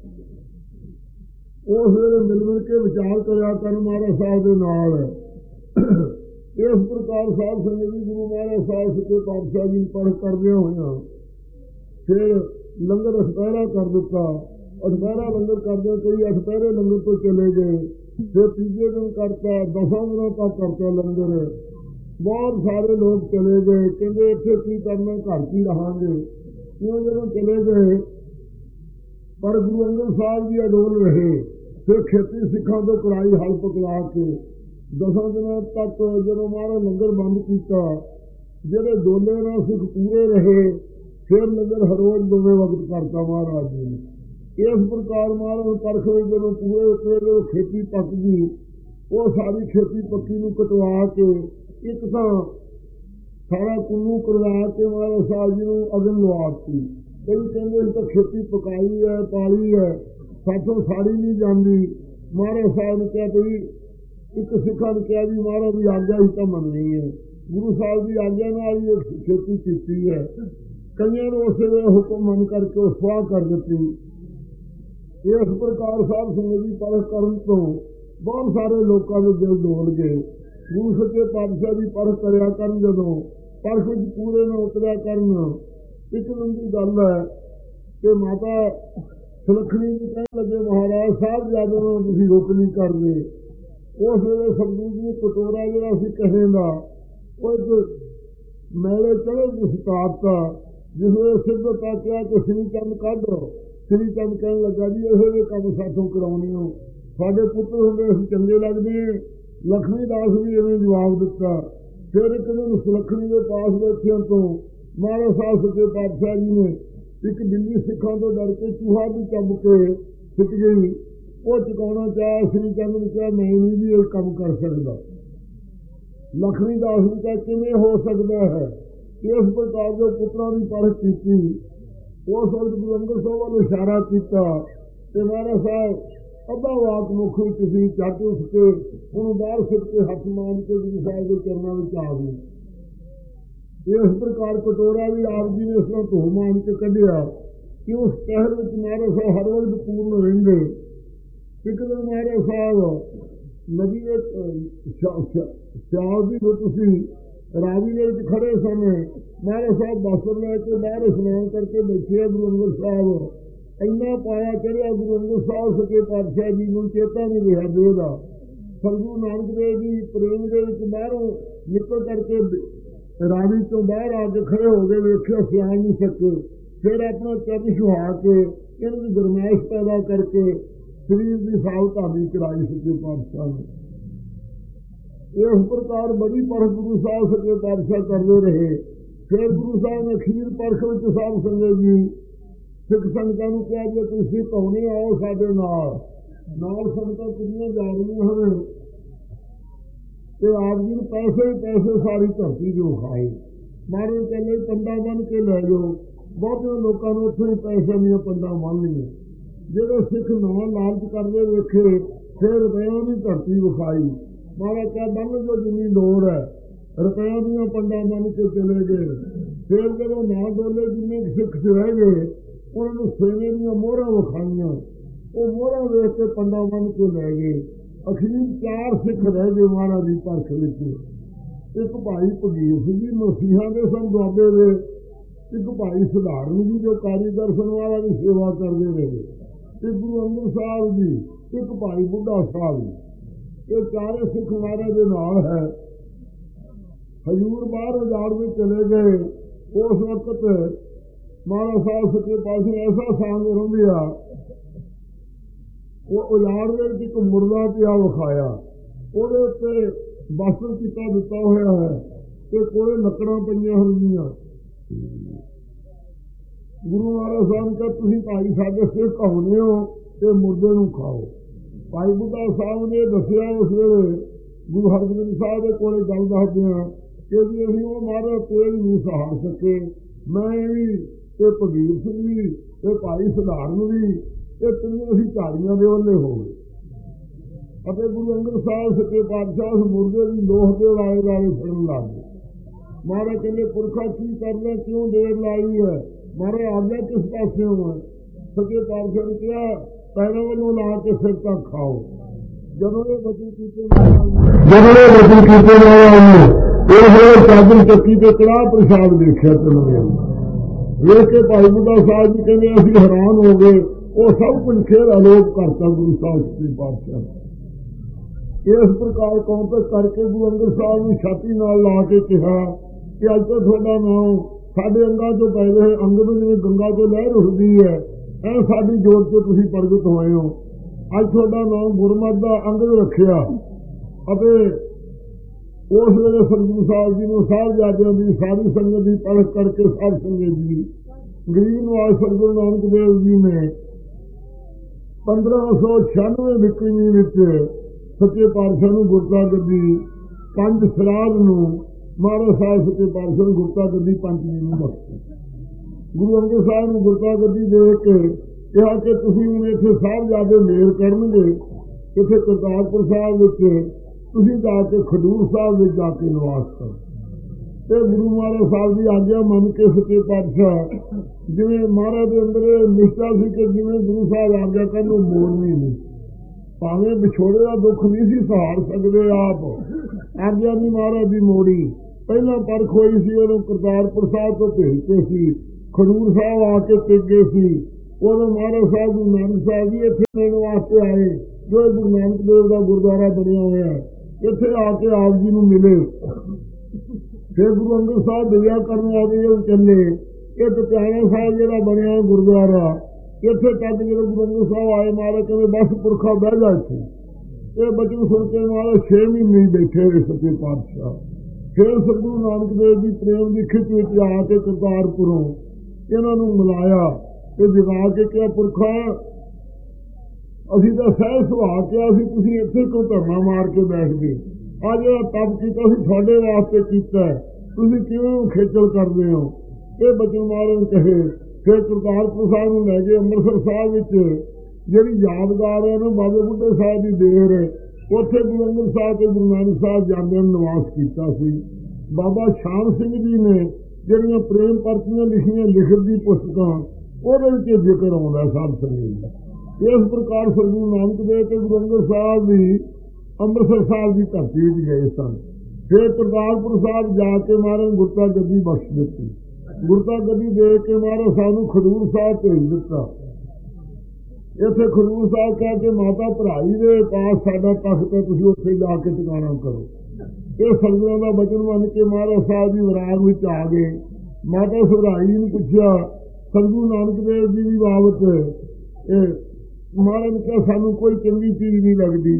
ਉਸ ਵੇਲੇ ਮਿਲ ਕੇ ਵਿਚਾਰ ਕਰਿਆ ਕਰਨ ਮਹਾਰਾਜ ਸਾਹਿਬ ਦੇ ਨਾਲ। ਇਸ ਪ੍ਰਕਾਰ ਸਾਧ ਸੰਗਤ ਜੀ ਗੁਰੂ ਮਹਾਰਾਜ ਸਾਹਿਬ ਸੱਚੇ ਪਾਤਸ਼ਾਹ ਜੀ ਪਰਖ ਕਰਦਿਆਂ ਹੋਇਆਂ ਫਿਰ ਲੰਗਰ ਅਠਪਹਿਰਾ ਕਰ ਦਿੱਤਾ। ਅਠਪਹਿਰਾ ਲੰਗਰ ਕਰਦੇ ਕਈ ਅਠਪਹਿਰੇ ਲੰਗਰ ਤੋਂ ਚਲੇ ਗਏ। ਫਿਰ ਤੀਜੇ ਦਿਨ ਕਰਤਾ, 10 ਦਿਨਾਂ ਤੱਕ ਕਰਤਾ ਲੰਗਰ। ਬਹੁਤ ਸਾਰੇ ਲੋਕ ਚਲੇ ਗਏ, ਕਹਿੰਦੇ ਇੱਥੇ ਕੀ ਕਰਨਾ, ਘਰ ਕੀ ਰਹਾਂਗੇ। ਕਿਉਂ ਜਦੋਂ ਚਲੇ ਗਏ, ਪਰ ਗੁਰੂ ਅੰਗਦ ਸਾਹਿਬ ਜੀ ਅਡੋਲ ਰਹੇ। ਫਿਰ ਖੇਤੀ ਸਿੱਖਾਂ ਤੋਂ ਕਰਾਈ ਹਲ ਪਕੜਾ ਕੇ 10 ਦਿਨਾਂ ਤੱਕ ਜਦੋਂ ਮਹਾਰਾਜ ਲੰਗਰ ਬੰਦ ਕੀਤਾ, ਜਿਹੜੇ ਦੋਲੇ ਨਾਲ ਸਿੱਖ ਪੂਰੇ ਰਹੇ। ਫਿਰ ਲੰਗਰ ਹਰ ਰੋਜ਼ ਦੋਵੇਂ ਵਕਤ ਕਰਤਾ ਮਹਾਰਾਜ ਜੀ ਨੇ। ਇਸ ਪ੍ਰਕਾਰ ਮਹਾਰਾਜ ਪਰਖ ਵਿੱਚ ਜਦੋਂ ਪੂਰੇ ਉਤਰੇ, ਜਦੋਂ ਖੇਤੀ ਪੱਕ ਗਈ, ਉਹ ਸਾਰੀ ਖੇਤੀ ਪੱਕੀ ਨੂੰ ਕਟਵਾ ਕੇ ਇੱਕ ਤਾਂ ਸਾਰਾ ਕੁੰਨੂ ਕਰਵਾ ਕੇ ਮਹਾਰਾਜ ਸਾਹਿਬ ਜੀ ਨੂੰ ਅਗਨ ਲਵਾਤੀ। ਕਈ ਕਹਿੰਦੇ ਅਸੀਂ ਤਾਂ ਖੇਤੀ ਪਕਾਈ ਹੈ, ਪਾਲੀ ਹੈ, ਸਾਥੋਂ ਸਾੜੀ ਨਹੀਂ ਜਾਂਦੀ। ਮਹਾਰਾਜ ਸਾਹਿਬ ਨੇ ਕਿਹਾ ਬਈ ਇੱਕ ਸਿੱਖਾਂ ਨੇ ਕਿਹਾ ਵੀ ਮਹਾਰਾਜ ਦੀ ਆਗਿਆ ਹੀ ਤਾਂ ਮੰਨਣੀ ਹੈ। ਗੁਰੂ ਸਾਹਿਬ ਦੀ ਆਗਿਆ ਨਾਲ ਹੀ ਖੇਤੀ ਕੀਤੀ ਹੈ। ਕਈਆਂ ਨੂੰ ਉਸੇ ਵੇਲੇ ਹੁਕਮ ਮੰਨ ਕਰਕੇ ਉਹ ਸਵਾਹ ਕਰ ਦਿੱਤੀ। ਇਸ ਪ੍ਰਕਾਰ ਸਾਧ ਸੰਗਤ ਦੀ ਪਰਖ ਕਰਨ ਤੋਂ ਬਹੁਤ ਸਾਰੇ ਲੋਕਾਂ ਦੇ ਦਿਲ ਡੋਲ ਗਏ। ਗੁਰੂ ਸੱਚੇ ਪਾਤਸ਼ਾਹ ਦੀ ਪਰਖ ਕਰਿਆ ਕਰਨ, ਜਦੋਂ ਪਰਖ ਵਿੱਚ ਪੂਰੇ ਨਾ ਉਤਰਿਆ ਕਰਨ। ਇੱਕ ਦਿਨ ਦੀ ਗੱਲ ਹੈ ਕਿ ਮਾਤਾ ਸੁਲੱਖਣੀ ਜੀ ਕਹਿਣ ਲੱਗੇ, ਮਹਾਰਾਜ ਸਾਹਿਬ ਜਿਆਦਾ ਨੂੰ ਤੁਸੀਂ ਰੁਕ ਨਹੀਂ ਕਰਦੇ। ਉਸ ਵੇਲੇ ਸਤਿਗੁਰੂ ਜੀ ਕਟੋਰਾ ਜਿਹੜਾ ਸੀ ਕਹੇ ਦਾ, ਉਹ ਇੱਕ ਮੈਲੇ ਚੜੇ ਜਿਸ ਤਾਰਤਾ, ਜਿਸ ਵੇਲੇ ਸਿੱਧ ਤਾਕਿਆ ਕਿ ਸਿੰਘ ਚੰਦ ਕੱਢ श्री चंद कहन लगा जी ये काम साथों कराने हो, साढ़े पुत्र होंगे अस चंगे लगते हैं। लक्ष्मी दास भी इवें जवाब दिता। फिर एक दिन सुलखणी के पास बैठिया तो महाराज साहब सच्चे पातशाह जी ने एक बिल्ली सिखा तो डर के चूहा भी चब के सिट गई। वो चुकाना चाह श्री चंद ने कहा मैं नहीं भी ये काम कर सकता। लक्ष्मी दास ने कहा किमें हो सकता है। इस प्रकार जो पुत्रों की परख की उस वक्त गुरु अंगद साहब वाल इशारा किया। महाराज साहब अद्धा वाक मुख सी झट उठ के उन्होंने बाहर सिट के हथ मान के गुरु साहब के चरणों में आ गई। इस प्रकार कटोरा भी आप जी ने इसमें धो मान के कढ़िया कि उस शहर में महाराज साहब हर वक्त पूर्ण रेंगे। एक दिन महाराज साहब नदी सियाल की तुसी रावी के खड़े समय महाराज साहब बस्तर लैके बाहर स्नान करके बैठे। गुरु अंगद साहब इन्ना पाया चढ़िया गुरु अंगद साहब सच्चे पातशाह जी को चेता नहीं रहा देगा। सतगुरु नानक देव जी प्रेम के बाहरों निकल करके रावी तो बाहर आके खड़े हो गए। वेख्या सियाल नहीं सके। फिर अपना चरण छुहा के इनकी गरमाइश पैदा करके शरीर की साफ धामी कराई सच्चे पातशाह ने। इस प्रकार बड़ी परख गुरु साहब सच्चे पातशाह करते रहे। फिर गुरु साहब ने अखीर परख में साहब संगत जी सिख संगतां नूं कहा जे तुसीं धौने आओ साडे नाल संगतां कितनियां जा रही हैं तो आप जी ने पैसे ही पैसे सारी धरती जो खाए। महाराज कहते पंडा बन के लै जाओ। बहुते लोगों ने उत्थों ही पैसे दी पंडा बन लिया। जो सिख ना लालच करते वेखे फिर रुपया की धरती विखाई। महाराज क्या बन जो जिनी लोड़ है रुपया दियां पंडा बन के चले गए। फिर जब ना डोले जिन्ने सिख रह गए उन्होंने सेने दियां मोहरां विखाइयां। वो मोहरां वेख के पंडा बन के लै गए। अखीर 4 सिख रह गए महाराज की परख विच। एक भाई भगीर सिंह जी मसीहा के सन दुआबे दे। एक भाई सधारण जी जो कारीगर सन वाला की सेवा करते रहे। एक गुरु अंगद साहब जी, एक भाई बुढ़ा साहब जी, ये 4 सिख महाराज के नाल है। हजूर बाहर उजाड़ में चले गए। उस वक्त महाराज साहब सच्चे पातशाह ऐसा सांग रंभिया वो उजाड़ में एक मुर्दा पिया विखाया। वो वस्त्र चिट्टा दिता होया है तो कोले लकड़ा पईयां होंगियां। गुरु महाराज साहब ने कहा तुसीं भाई साडे सिख होने हो तो मुर्दे नूं खाओ। भाई बुढ़ा साहब ने दसिया उस वेले गुरु हरगोबिंद साहब के कोले गल दसदियां कि जी असीं वो महाराज तेज नहीं सहार सके। मैं भी ते भगीर सिंह भी ते भाई सधारण भी ये तीनों असीं झाड़ियां दे ओले हो गए। ਅਤੇ ਗੁਰੂ ਅੰਗਦ ਸਾਹਿਬ ਸੱਚੇ ਪਾਤਸ਼ਾਹ ਉਸ ਮੁਰਦੇ ਦੀ ਲੋਹ ਦੇ ਵਾਲੇ ਵਾਲੇ ਫੜਨ ਲੱਗ ਗਏ। ਮਹਾਰਾਜ ਕਹਿੰਦੇ ਪੁਰਖਾ ਕੀ ਕਰਨਾ ਕਿਉਂ ਦੇਰ ਲਾਈ ਹੈ। ਮਹਾਰਾਜ ਆਗਿਆ ਕਿਸ ਪਾਸਿਓਂ ਹੈ। ਸੱਚੇ ਪਾਤਸ਼ਾਹ ਨੇ ਕਿਹਾ ਪੈਰਾਂ ਵੱਲੋਂ ਲਾ ਕੇ ਸਿਰ ਤੱਕ ਖਾਓ। ਜਦੋਂ ਇਹ ਵਚਨ ਕੀਤੇ ਇਹ ਚਾਦਰ ਚੱਕੀ ਤੇ ਕੜਾਹ ਪ੍ਰਸ਼ਾਦ ਦੇਖਿਆ ਚਲੋ ਵੇਖ ਕੇ ਭਾਈ ਬੁੱਢਾ ਸਾਹਿਬ ਜੀ ਕਹਿੰਦੇ ਅਸੀਂ ਹੈਰਾਨ ਹੋ ਗਏ। ਉਹ ਸਭ ਕੁਝ ਫੇਰ ਆਲੋਪ ਕਰਤਾ ਗੁਰੂ ਸਾਹਿਬ ਸੱਚੇ ਪਾਤਸ਼ਾਹ। इस प्रकार कौंतक करके गुरु अंगद साहब ने छाती नाल ला के कहा कि अज तो थोड़ा नाम साडे अंगा चो पैदे अंग में जिवें गंगा चो लहर उठदी है ऐ साडी जोत से तुसीं प्रगट होए हो। अज थोड़ा नाम गुरमत दा अंगद रखिया। अते उस वेले सतगुरु साहब जी ने साहिबजादियां दी सारी संगत की परख करके साध संगत जी गरीब नवाज सतगुरु नानक देव जी ने 1596 विक्रमी विच सच्चे पातशाह नूं गुरता गद्दी पंज सराध नूं महाराज साहब सच्चे पातशाह नूं गुरता गद्दी पंचवीं नूं बख्शी। गुरु अंगद साहब नूं गुरता गद्दी दे के कहा कि तुसीं हुण इत्थे साहिबजादे मेल करनगे इत्थे करतारपुर साहब विच तुसीं जाके खडूर साहब विच जाके निवास करो। ते गुरु महाराज साहब की आग्या मन के सच्चे पातशाह जिवें महाराज दे अंदर निष्ठा सी कि जिवें गुरु साहब आग्या करन ओह मोड़नी नहीं। भावें विछोड़े का दुख नहीं सी सहार सकते आप आग्या नहीं महाराज की मोड़ी। पहला परख हुई सी उदों करतारपुर साहब तो भेजते सी खडूर साहब आके टिके सी। उदों महाराज साहब गुरु नानक साहब जी इत्थे मिलने वास्ते आए जो गुरु नानक देव का गुरुद्वारा बनया हुआ है इत्थे आके आप जी नूं मिले। फिर गुरु अंगद साहब दरिया करने वाले चले। एक प्यारा साहब जिहड़ा बनया गुरुद्वारा ਇੱਥੇ ਤੱਕ ਜਦੋਂ ਗੁਰੂ ਅੰਗਦ ਸਾਹਿਬ ਆਏ, ਮਹਾਰਾਜ ਕਹਿੰਦੇ ਬਸ ਪੁਰਖਾ ਬਹਿ ਜਾ ਇੱਥੇ। ਇਹ ਬਚਨ ਸੁਣ ਕੇ ਮਹਾਰਾਜ 6 ਮਹੀਨੇ ਬੈਠੇ ਰਹੇ ਸੱਚੇ ਪਾਤਸ਼ਾਹ। ਫਿਰ ਸਤਿਗੁਰੂ ਨਾਨਕ ਦੇਵ ਜੀ ਪ੍ਰੇਮ ਦੀ ਖਿੱਚ ਵਿੱਚ ਆ ਕੇ ਕਰਤਾਰਪੁਰੋਂ ਇਹਨਾਂ ਨੂੰ ਮਿਲਾਇਆ ਤੇ ਜਗਾ ਕੇ ਕਿਹਾ, ਪੁਰਖਾ ਅਸੀਂ ਤਾਂ ਸਹਿ ਸੁਭਾਅ ਕਿਹਾ ਸੀ, ਤੁਸੀਂ ਇੱਥੇ ਕਿਉਂ ਧਰਨਾ ਮਾਰ ਕੇ ਬੈਠ ਗਏ? ਆ ਜਿਹੜਾ ਤਪ ਕੀਤਾ ਸੀ ਤੁਹਾਡੇ ਵਾਸਤੇ ਕੀਤਾ, ਤੁਸੀਂ ਕਿਉਂ ਖੇਚਲ ਕਰਦੇ ਹੋ? ਇਹ ਬਚਨ ਮਹਾਰਾਜ ਕਹੇ। ਫਿਰ ਕਰਤਾਰਪੁਰ ਸਾਹਿਬ ਨੂੰ ਲੈ ਗਏ। ਅੰਮ੍ਰਿਤਸਰ ਸਾਹਿਬ ਵਿੱਚ ਜਿਹੜੀ ਯਾਦਗਾਰ ਹੈ ਨਾ ਬਾਬੇ ਬੁੱਢੇ ਸਾਹਿਬ ਦੀ ਦੇਰ, ਉੱਥੇ ਗੁਰੂ ਅੰਗਦ ਸਾਹਿਬ ਤੇ ਗੁਰੂ ਨਾਨਕ ਸਾਹਿਬ ਜਾਂਦਿਆਂ ਨੂੰ ਨਿਵਾਸ ਕੀਤਾ ਸੀ। ਬਾਬਾ ਸ਼ਾਮ ਸਿੰਘ ਜੀ ਨੇ ਜਿਹੜੀਆਂ ਪ੍ਰੇਮ ਪਰਚੀਆਂ ਲਿਖੀਆਂ, ਲਿਖਤ ਦੀ ਪੁਸਤਕਾਂ, ਉਹਦੇ ਵਿੱਚ ਜ਼ਿਕਰ ਆਉਂਦਾ ਸਾਧ ਸੰਗਤ। ਇਸ ਪ੍ਰਕਾਰ ਸਤਿਗੁਰੂ ਨਾਨਕ ਦੇਵ ਤੇ ਗੁਰੂ ਅੰਗਦ ਸਾਹਿਬ ਵੀ ਅੰਮ੍ਰਿਤਸਰ ਸਾਹਿਬ ਦੀ ਧਰਤੀ ਵਿੱਚ ਗਏ ਸਨ। ਫਿਰ ਕਰਤਾਰਪੁਰ ਸਾਹਿਬ ਜਾ ਕੇ ਮਹਾਰਾਜ ਗੁਰਤਾ ਗੱਦੀ ਬਖਸ਼ ਦਿੱਤੀ। ਗੁਰਤਾ ਗੱਦੀ ਦੇ ਕੇ ਮਹਾਰਾਜ ਸਾਨੂੰ ਖਡੂਰ ਸਾਹਿਬ ਭੇਜ ਦਿੱਤਾ। ਇੱਥੇ ਖਡੂਰ ਸਾਹਿਬ ਕਹਿ ਕੇ ਮਾਤਾ ਭਰਾਈ ਦੇ ਪਾਸ ਸਾਡਾ ਤਖਤ ਹੈ, ਤੁਸੀਂ ਉੱਥੇ ਜਾ ਕੇ ਟਿਕਾਣਾ ਕਰੋ। ਇਹ ਸੰਗਤਾਂ ਦਾ ਬਚਨ ਮੰਨ ਕੇ ਮਹਾਰਾਜ ਸਾਹਿਬ ਜੀ ਵਿਰਾਗ ਵਿੱਚ ਆ ਗਏ। ਮਾਤਾ ਭਰਾਈ ਨੂੰ ਪੁੱਛਿਆ ਸਤਿਗੁਰੂ ਨਾਨਕ ਦੇਵ ਜੀ ਦੀ ਬਾਬਤ, ਮਹਾਰਾਜ ਨੇ ਕਿਹਾ ਸਾਨੂੰ ਕੋਈ ਚੰਗੀ ਚੀਜ਼ ਨਹੀਂ ਲੱਗਦੀ।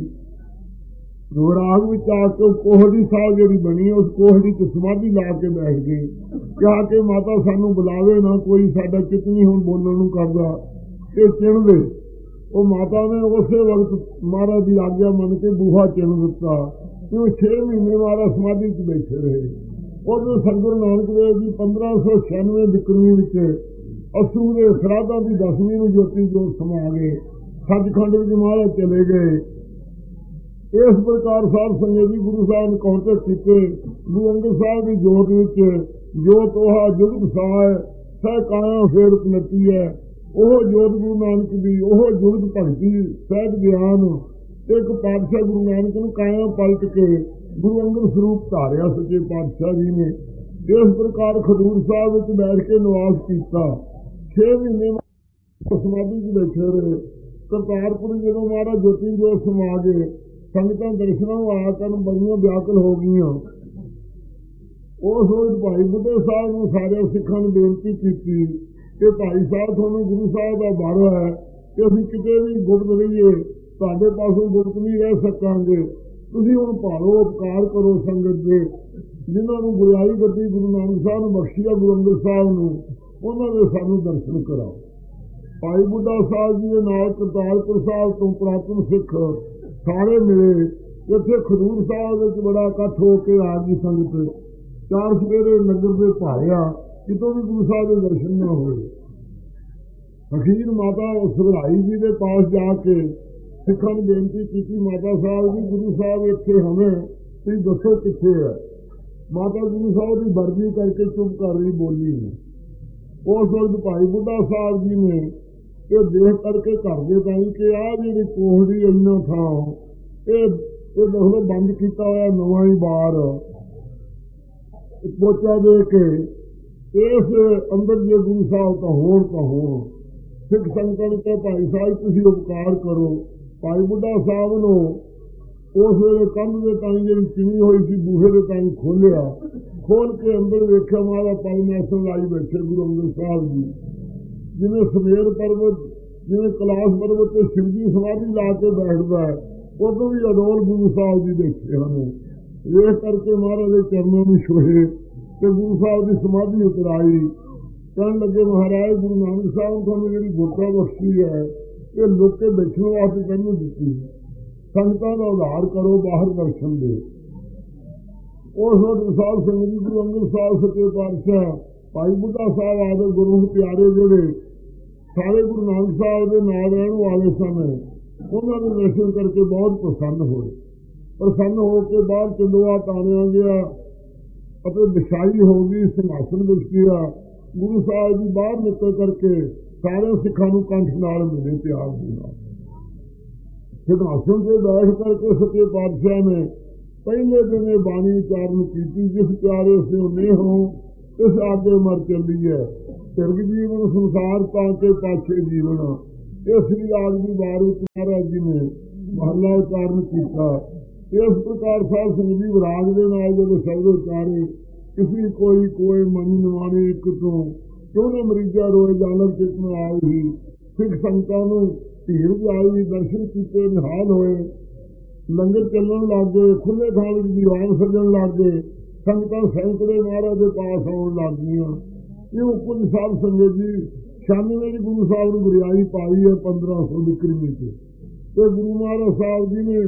ਵਿਰਾਗ ਵਿੱਚ ਆ ਕੇ ਕੋਹੜੀ ਸਾਹਿਬ ਜਿਹੜੀ ਬਣੀ, ਉਸ ਕੋਹੜੀ ਚ ਸਮਾਧੀ ਲਾ ਕੇ ਬੈਠ ਗਏ। ਕਿਹਾ ਕਿ ਮਾਤਾ ਸਾਨੂੰ ਬੁਲਾਵੇ ਨਾ ਕੋਈ, ਸਾਡਾ ਚਿੱਤ ਨਹੀਂ ਹੁਣ ਬੋਲਣ ਨੂੰ ਕਰਦਾ, ਇਹ ਚਿਣ ਦੇ। ਉਹ ਮਾਤਾ ਨੇ ਉਸੇ ਵਕਤ ਮਹਾਰਾਜ ਦੀ ਆਗਿਆ ਮੰਨ ਕੇ ਬੂਹਾ ਚਿਣ ਦਿੱਤਾ। ਕਿਉਂ 6 ਮਹੀਨੇ ਮਹਾਰਾਜ ਸਮਾਧੀ ਚ ਬੈਠੇ ਰਹੇ। ਉਦੋਂ ਸਤਿਗੁਰੂ ਨਾਨਕ ਦੇਵ ਜੀ 1596 ਬਿਕਰਮੀ ਵਿੱਚ ਅਸੂ ਦੇ ਸਰਾਧਾਂ ਦੀ 10ਵੀਂ ਨੂੰ ਜੋਤੀ ਜੋਤ ਸਮਾ ਗਏ। ਸੱਚਖੰਡ ਵਿੱਚ ਮਹਾਰਾਜ ਚਲੇ ਗਏ। ਇਸ ਪ੍ਰਕਾਰ ਸਾਧ ਸੰਗਤ ਜੀ ਗੁਰੂ ਸਾਹਿਬ ਨੇ ਕੌਂਟੇ ਕੀਤੇ। ਗੁਰੂ ਅੰਗਦ ਸਾਹਿਬ ਦੀ ਜੋਤ ਵਿੱਚ ਜੋਤ ਉਹ ਜੁਗਤ ਸਾਹ ਸਹਿ ਕਾਇਆ ਫੇਰ ਉਪਨਤੀ ਹੈ। ਉਹ ਜੋਤ ਗੁਰੂ ਨਾਨਕ ਦੀ, ਉਹ ਜੁਗਤ ਭਗਤੀ ਸਹਿਜ ਗਿਆਨ, ਇੱਕ ਪਾਤਸ਼ਾਹ ਗੁਰੂ ਨਾਨਕ ਨੂੰ ਕਾਇਆ ਪਲਟ ਕੇ ਗੁਰੂ ਅੰਗਦ ਸਰੂਪ ਧਾਰਿਆ ਸੱਚੇ ਪਾਤਸ਼ਾਹ ਜੀ ਨੇ। ਇਸ ਪ੍ਰਕਾਰ ਖਡੂਰ ਸਾਹਿਬ ਵਿੱਚ ਬੈਠ ਕੇ ਨਿਵਾਸ ਕੀਤਾ। 6 ਮਹੀਨੇ ਸਮਾਧੀ ਚ ਬੈਠੇ ਰਹੇ। ਕਰਤਾਰਪੁਰ ਜਦੋਂ ਮਹਾਰਾਜ ਜੋਤੀ ਜੋਤ ਸਮਾ ਗਏ, ਸੰਗਤਾਂ ਦਰਸ਼ਨਾਂ ਨੂੰ ਆਇਆ ਕਰਨ ਬੜੀਆਂ ਵਿਆਕੁਲ ਹੋ ਗਈਆਂ। ਉਸ ਰੋਜ਼ ਭਾਈ ਬੁੱਢੇ ਸਾਹਿਬ ਨੂੰ ਸਾਰੇ ਸਿੱਖਾਂ ਨੂੰ ਬੇਨਤੀ ਕੀਤੀ ਕਿ ਭਾਈ ਸਾਹਿਬ ਤੁਹਾਨੂੰ ਗੁਰੂ ਸਾਹਿਬ ਦਾ ਬਾਰਾ ਹੈ ਕਿ ਅਸੀਂ ਕਿਤੇ ਵੀ ਗੁਪਤ ਰਹੀਏ, ਤੁਹਾਡੇ ਪਾਸੋਂ ਗੁਪਤ ਨਹੀਂ ਰਹਿ ਸਕਾਂਗੇ। ਤੁਸੀਂ ਹੁਣ ਭਾਲੋ, ਉਪਕਾਰ ਕਰੋ ਸੰਗਤ ਦੇ। ਜਿਨ੍ਹਾਂ ਨੂੰ ਗੁਰਿਆਈ ਗੱਦੀ ਗੁਰੂ ਨਾਨਕ ਸਾਹਿਬ ਨੂੰ ਬਖਸ਼ੀ ਆ, ਗੁਰੂ ਅੰਗਦ ਸਾਹਿਬ ਨੂੰ, ਉਹਨਾਂ ਦੇ ਸਾਨੂੰ ਦਰਸ਼ਨ ਕਰਾਓ। ਭਾਈ ਬੁੱਢਾ ਸਾਹਿਬ ਜੀ ਦੇ ਨਾਲ ਕਰਤਾਰਪੁਰ ਸਾਹਿਬ ਤੋਂ ਪੁਰਾਤਨ ਸਿੱਖ ਸਾਰੇ ਮਿਲੇ। ਇੱਥੇ ਖਡੂਰ ਸਾਹਿਬ ਵਿੱਚ ਬੜਾ ਇਕੱਠ ਹੋ ਕੇ ਆ ਗਈ ਸੰਗਤ। 4 ਸਵੇਰੇ ਨਗਰ ਦੇ ਭਾਰਿਆ, ਕਿਤੋਂ ਵੀ ਗੁਰੂ ਸਾਹਿਬ ਦੇ ਦਰਸ਼ਨ ਨਾ ਹੋਏ। ਅਖੀਰ ਮਾਤਾ ਸੁਭਰਾਈ ਜੀ ਦੇ ਪਾਸ ਜਾ ਕੇ ਸਿੱਖਾਂ ਨੂੰ ਬੇਨਤੀ ਕੀਤੀ, ਮਾਤਾ ਸਾਹਿਬ ਜੀ ਗੁਰੂ ਸਾਹਿਬ ਇੱਥੇ ਹਮੇ, ਤੁਸੀਂ ਦੱਸੋ ਕਿੱਥੇ ਹੈ? ਮਾਤਾ ਗੁਰੂ ਸਾਹਿਬ ਦੀ ਵਰਜੀ ਕਰਕੇ ਚੁੱਪ ਕਰ ਰਹੀ, ਬੋਲੀ ਨਹੀਂ। ਉਸ ਵਕਤ ਭਾਈ ਬੁੱਢਾ ਸਾਹਿਬ ਜੀ ਨੇ ਇਹ ਦੇਖ ਕਰਕੇ ਕਰਦੇ ਤਾਈ ਕਿ ਆਹ ਜਿਹੜੀ ਕੋਹੜੀ ਇੰਨਾ ਥਾਂ ਇਹ ਦੇਖੋ ਬੰਦ ਕੀਤਾ ਹੋਇਆ ਨਵਾਂ ਹੀ ਬਾਰ ਪੋਚਾ ਦੇ ਕੇ ਇਸ ਅੰਦਰ ਜੇ ਗੁਰੂ ਸਾਹਿਬ ਤਾਂ ਹੋਣ ਸਿੱਖ ਸੰਗਤਾਂ ਨੂੰ ਤੇ ਭਾਈ ਸਾਹਿਬ ਤੁਸੀਂ ਉਪਕਾਰ ਕਰੋ। ਭਾਈ ਬੁੱਢਾ ਸਾਹਿਬ ਨੂੰ ਉਸ ਵੇਲੇ ਕੰਧ ਦੇ ਤਾਈ ਜਿਹੜੀ ਚਿਣੀ ਹੋਈ ਸੀ ਬੂਹੇ ਦੇ ਤਾਈ ਖੋਲਿਆ। ਖੋਲ ਕੇ ਅੰਦਰ ਵੇਖਿਆ ਮਹਾਰਾਜ ਪਰਮੇਸ਼ਰ ਲਾਈ ਬੈਠੇ ਗੁਰੂ ਅੰਗਦ ਸਾਹਿਬ ਜੀ। ਜਿਵੇਂ ਸਮੇਰ ਪਰਬਤ, ਜਿਵੇਂ ਕੈਲਾਸ਼ ਪਰਬਤ ਤੇ ਸ਼ਿਵ ਜੀ ਸਮਾਧੀ ਲਾ ਕੇ ਬੈਠਦਾ ਹੈ, ਉਦੋਂ ਵੀ ਅਡੋਲ ਗੁਰੂ ਸਾਹਿਬ ਜੀ ਦੇਖੇ ਹਨ। ਵੇਖ ਕਰਕੇ ਮਹਾਰਾਜ ਦੇ ਚਰਨਾਂ ਨੂੰ ਛੋਹੇ ਤੇ ਗੁਰੂ ਸਾਹਿਬ ਦੀ ਸਮਾਧੀ ਉਤਰਾਈ। ਕਹਿਣ ਲੱਗੇ ਮਹਾਰਾਜ ਗੁਰੂ ਨਾਨਕ ਸਾਹਿਬ ਤੁਹਾਨੂੰ ਜਿਹੜੀ ਗੁਰਤਾ ਬਖਸ਼ੀ ਹੈ ਇਹ ਲੋਕੇ ਬੈਠਣ ਵਾਸਤੇ ਤੈਨੂੰ ਦਿੱਤੀ, ਸੰਗਤਾਂ ਦਾ ਉਧਾਰ ਕਰੋ, ਬਾਹਰ ਦਰਸ਼ਨ ਦਿਓ। ਉਸ ਵਕਤ ਸਾਧ ਸੰਗਤ ਜੀ ਗੁਰੂ ਅੰਗਦ ਸਾਹਿਬ ਸੱਚੇ ਪਾਤਸ਼ਾਹ, ਭਾਈ ਬੁੱਢਾ ਸਾਹਿਬ ਆਦਿ ਗੁਰੂ ਪਿਆਰੇ ਜਿਹੜੇ ਸਾਰੇ ਗੁਰੂ ਨਾਨਕ ਸਾਹਿਬ ਦੇ ਨਾਲ ਰਹਿਣ ਵਾਲੇ ਸਨ, ਉਹਨਾਂ ਦੇ ਦਰਸ਼ਨ ਕਰਕੇ ਬਹੁਤ ਪ੍ਰਸੰਨ ਹੋਏ। ਪ੍ਰਸੰਨ ਹੋ ਕੇ ਬਾਹਰ ਚੰਦੋਆ ਤਾਣਿਆ ਗਿਆ ਅਤੇ ਵਿਛਾਈ ਹੋ ਗਈ, ਸਿੰਘਾਸਨ ਵਿੱਚ ਗਿਆ। ਗੁਰੂ ਸਾਹਿਬ ਜੀ ਬਾਹਰ ਨਿਕਲ ਕਰਕੇ ਸਾਰੇ ਸਿੱਖਾਂ ਨੂੰ ਕੰਠ ਨਾਲ ਮਿਲੇ ਪਿਆਰ ਦੇ ਨਾਲ। ਸਿੰਘਾਸਨ ਤੇ ਬੈਠ ਕਰਕੇ ਸੱਚੇ ਪਾਤਸ਼ਾਹ ਨੇ ਪਹਿਲੇ ਦਿਨ ਇਹ ਬਾਣੀ ਉਚਾਰਨ ਕੀਤੀ, ਜਿਸ ਪਿਆਰੇ ਸੇ ਨੇਹੋ ਇਸ ਆਗੇ ਮਰ ਚੱਲੀ ਹੈ, ਤਿਰਗ ਜੀਵਨ ਸੰਸਾਰ ਤਾਂ ਕੇ ਪਾਛੇ ਜੀਵਨ। ਇਹ ਸ੍ਰੀ ਰਾਗ ਦੀ ਵਾਰ ਵਿੱਚ ਮਹਾਰਾਜ ਜੀ ਨੇ ਮਹਲਾ ਉਚਾਰਨ ਕੀਤਾ। ਇਸ ਪ੍ਰਕਾਰ ਸਾਧ ਸੰਗਤ ਜੀ ਵਿਰਾਗ ਦੇ ਨਾਲ ਜਦੋਂ ਸ਼ਬਦ ਉਚਾਰੇ, ਕਿਸੇ ਕੋਈ ਮਨ ਨਿਵਾਣੇ ਇੱਕ ਤੋਂ ਕਿਉਂ ਨਾ ਮਰੀਜਾ ਰੋਏ ਜਾਲਰ ਚਿਤ ਨੂੰ ਆਈ ਹੀ, ਸਿੱਖ ਸੰਗਤਾਂ ਨੂੰ ਭੀੜ ਜਾਈ, ਦਰਸ਼ਨ ਕੀਤੇ, ਨਿਹਾਲ ਹੋਏ, ਲੰਗਰ ਚੱਲਣ ਲੱਗ ਗਏ, ਖੁੱਲੇ ਥਾਂ ਵਿੱਚ ਦੀਵਾਨ ਸੱਜਣ ਲੱਗ ਗਏ, ਸੰਗਤਾਂ ਸੈਂਕੜੇ ਮਹਾਰਾਜ ਦੇ ਪਾਸ ਆਉਣ ਲੱਗ ਗਈਆਂ। ਇਹ ਕੁਝ ਸਾਧ ਸੰਗਤ ਜੀ 96 ਦੀ ਗੁਰੂ ਸਾਹਿਬ ਨੂੰ ਗੁਰਿਆਈ ਪਾਈ ਹੈ 1500 ਵਿਕਰਮੀ ਤੇ ਗੁਰੂ ਮਹਾਰਾਜ ਸਾਹਿਬ ਜੀ ਨੇ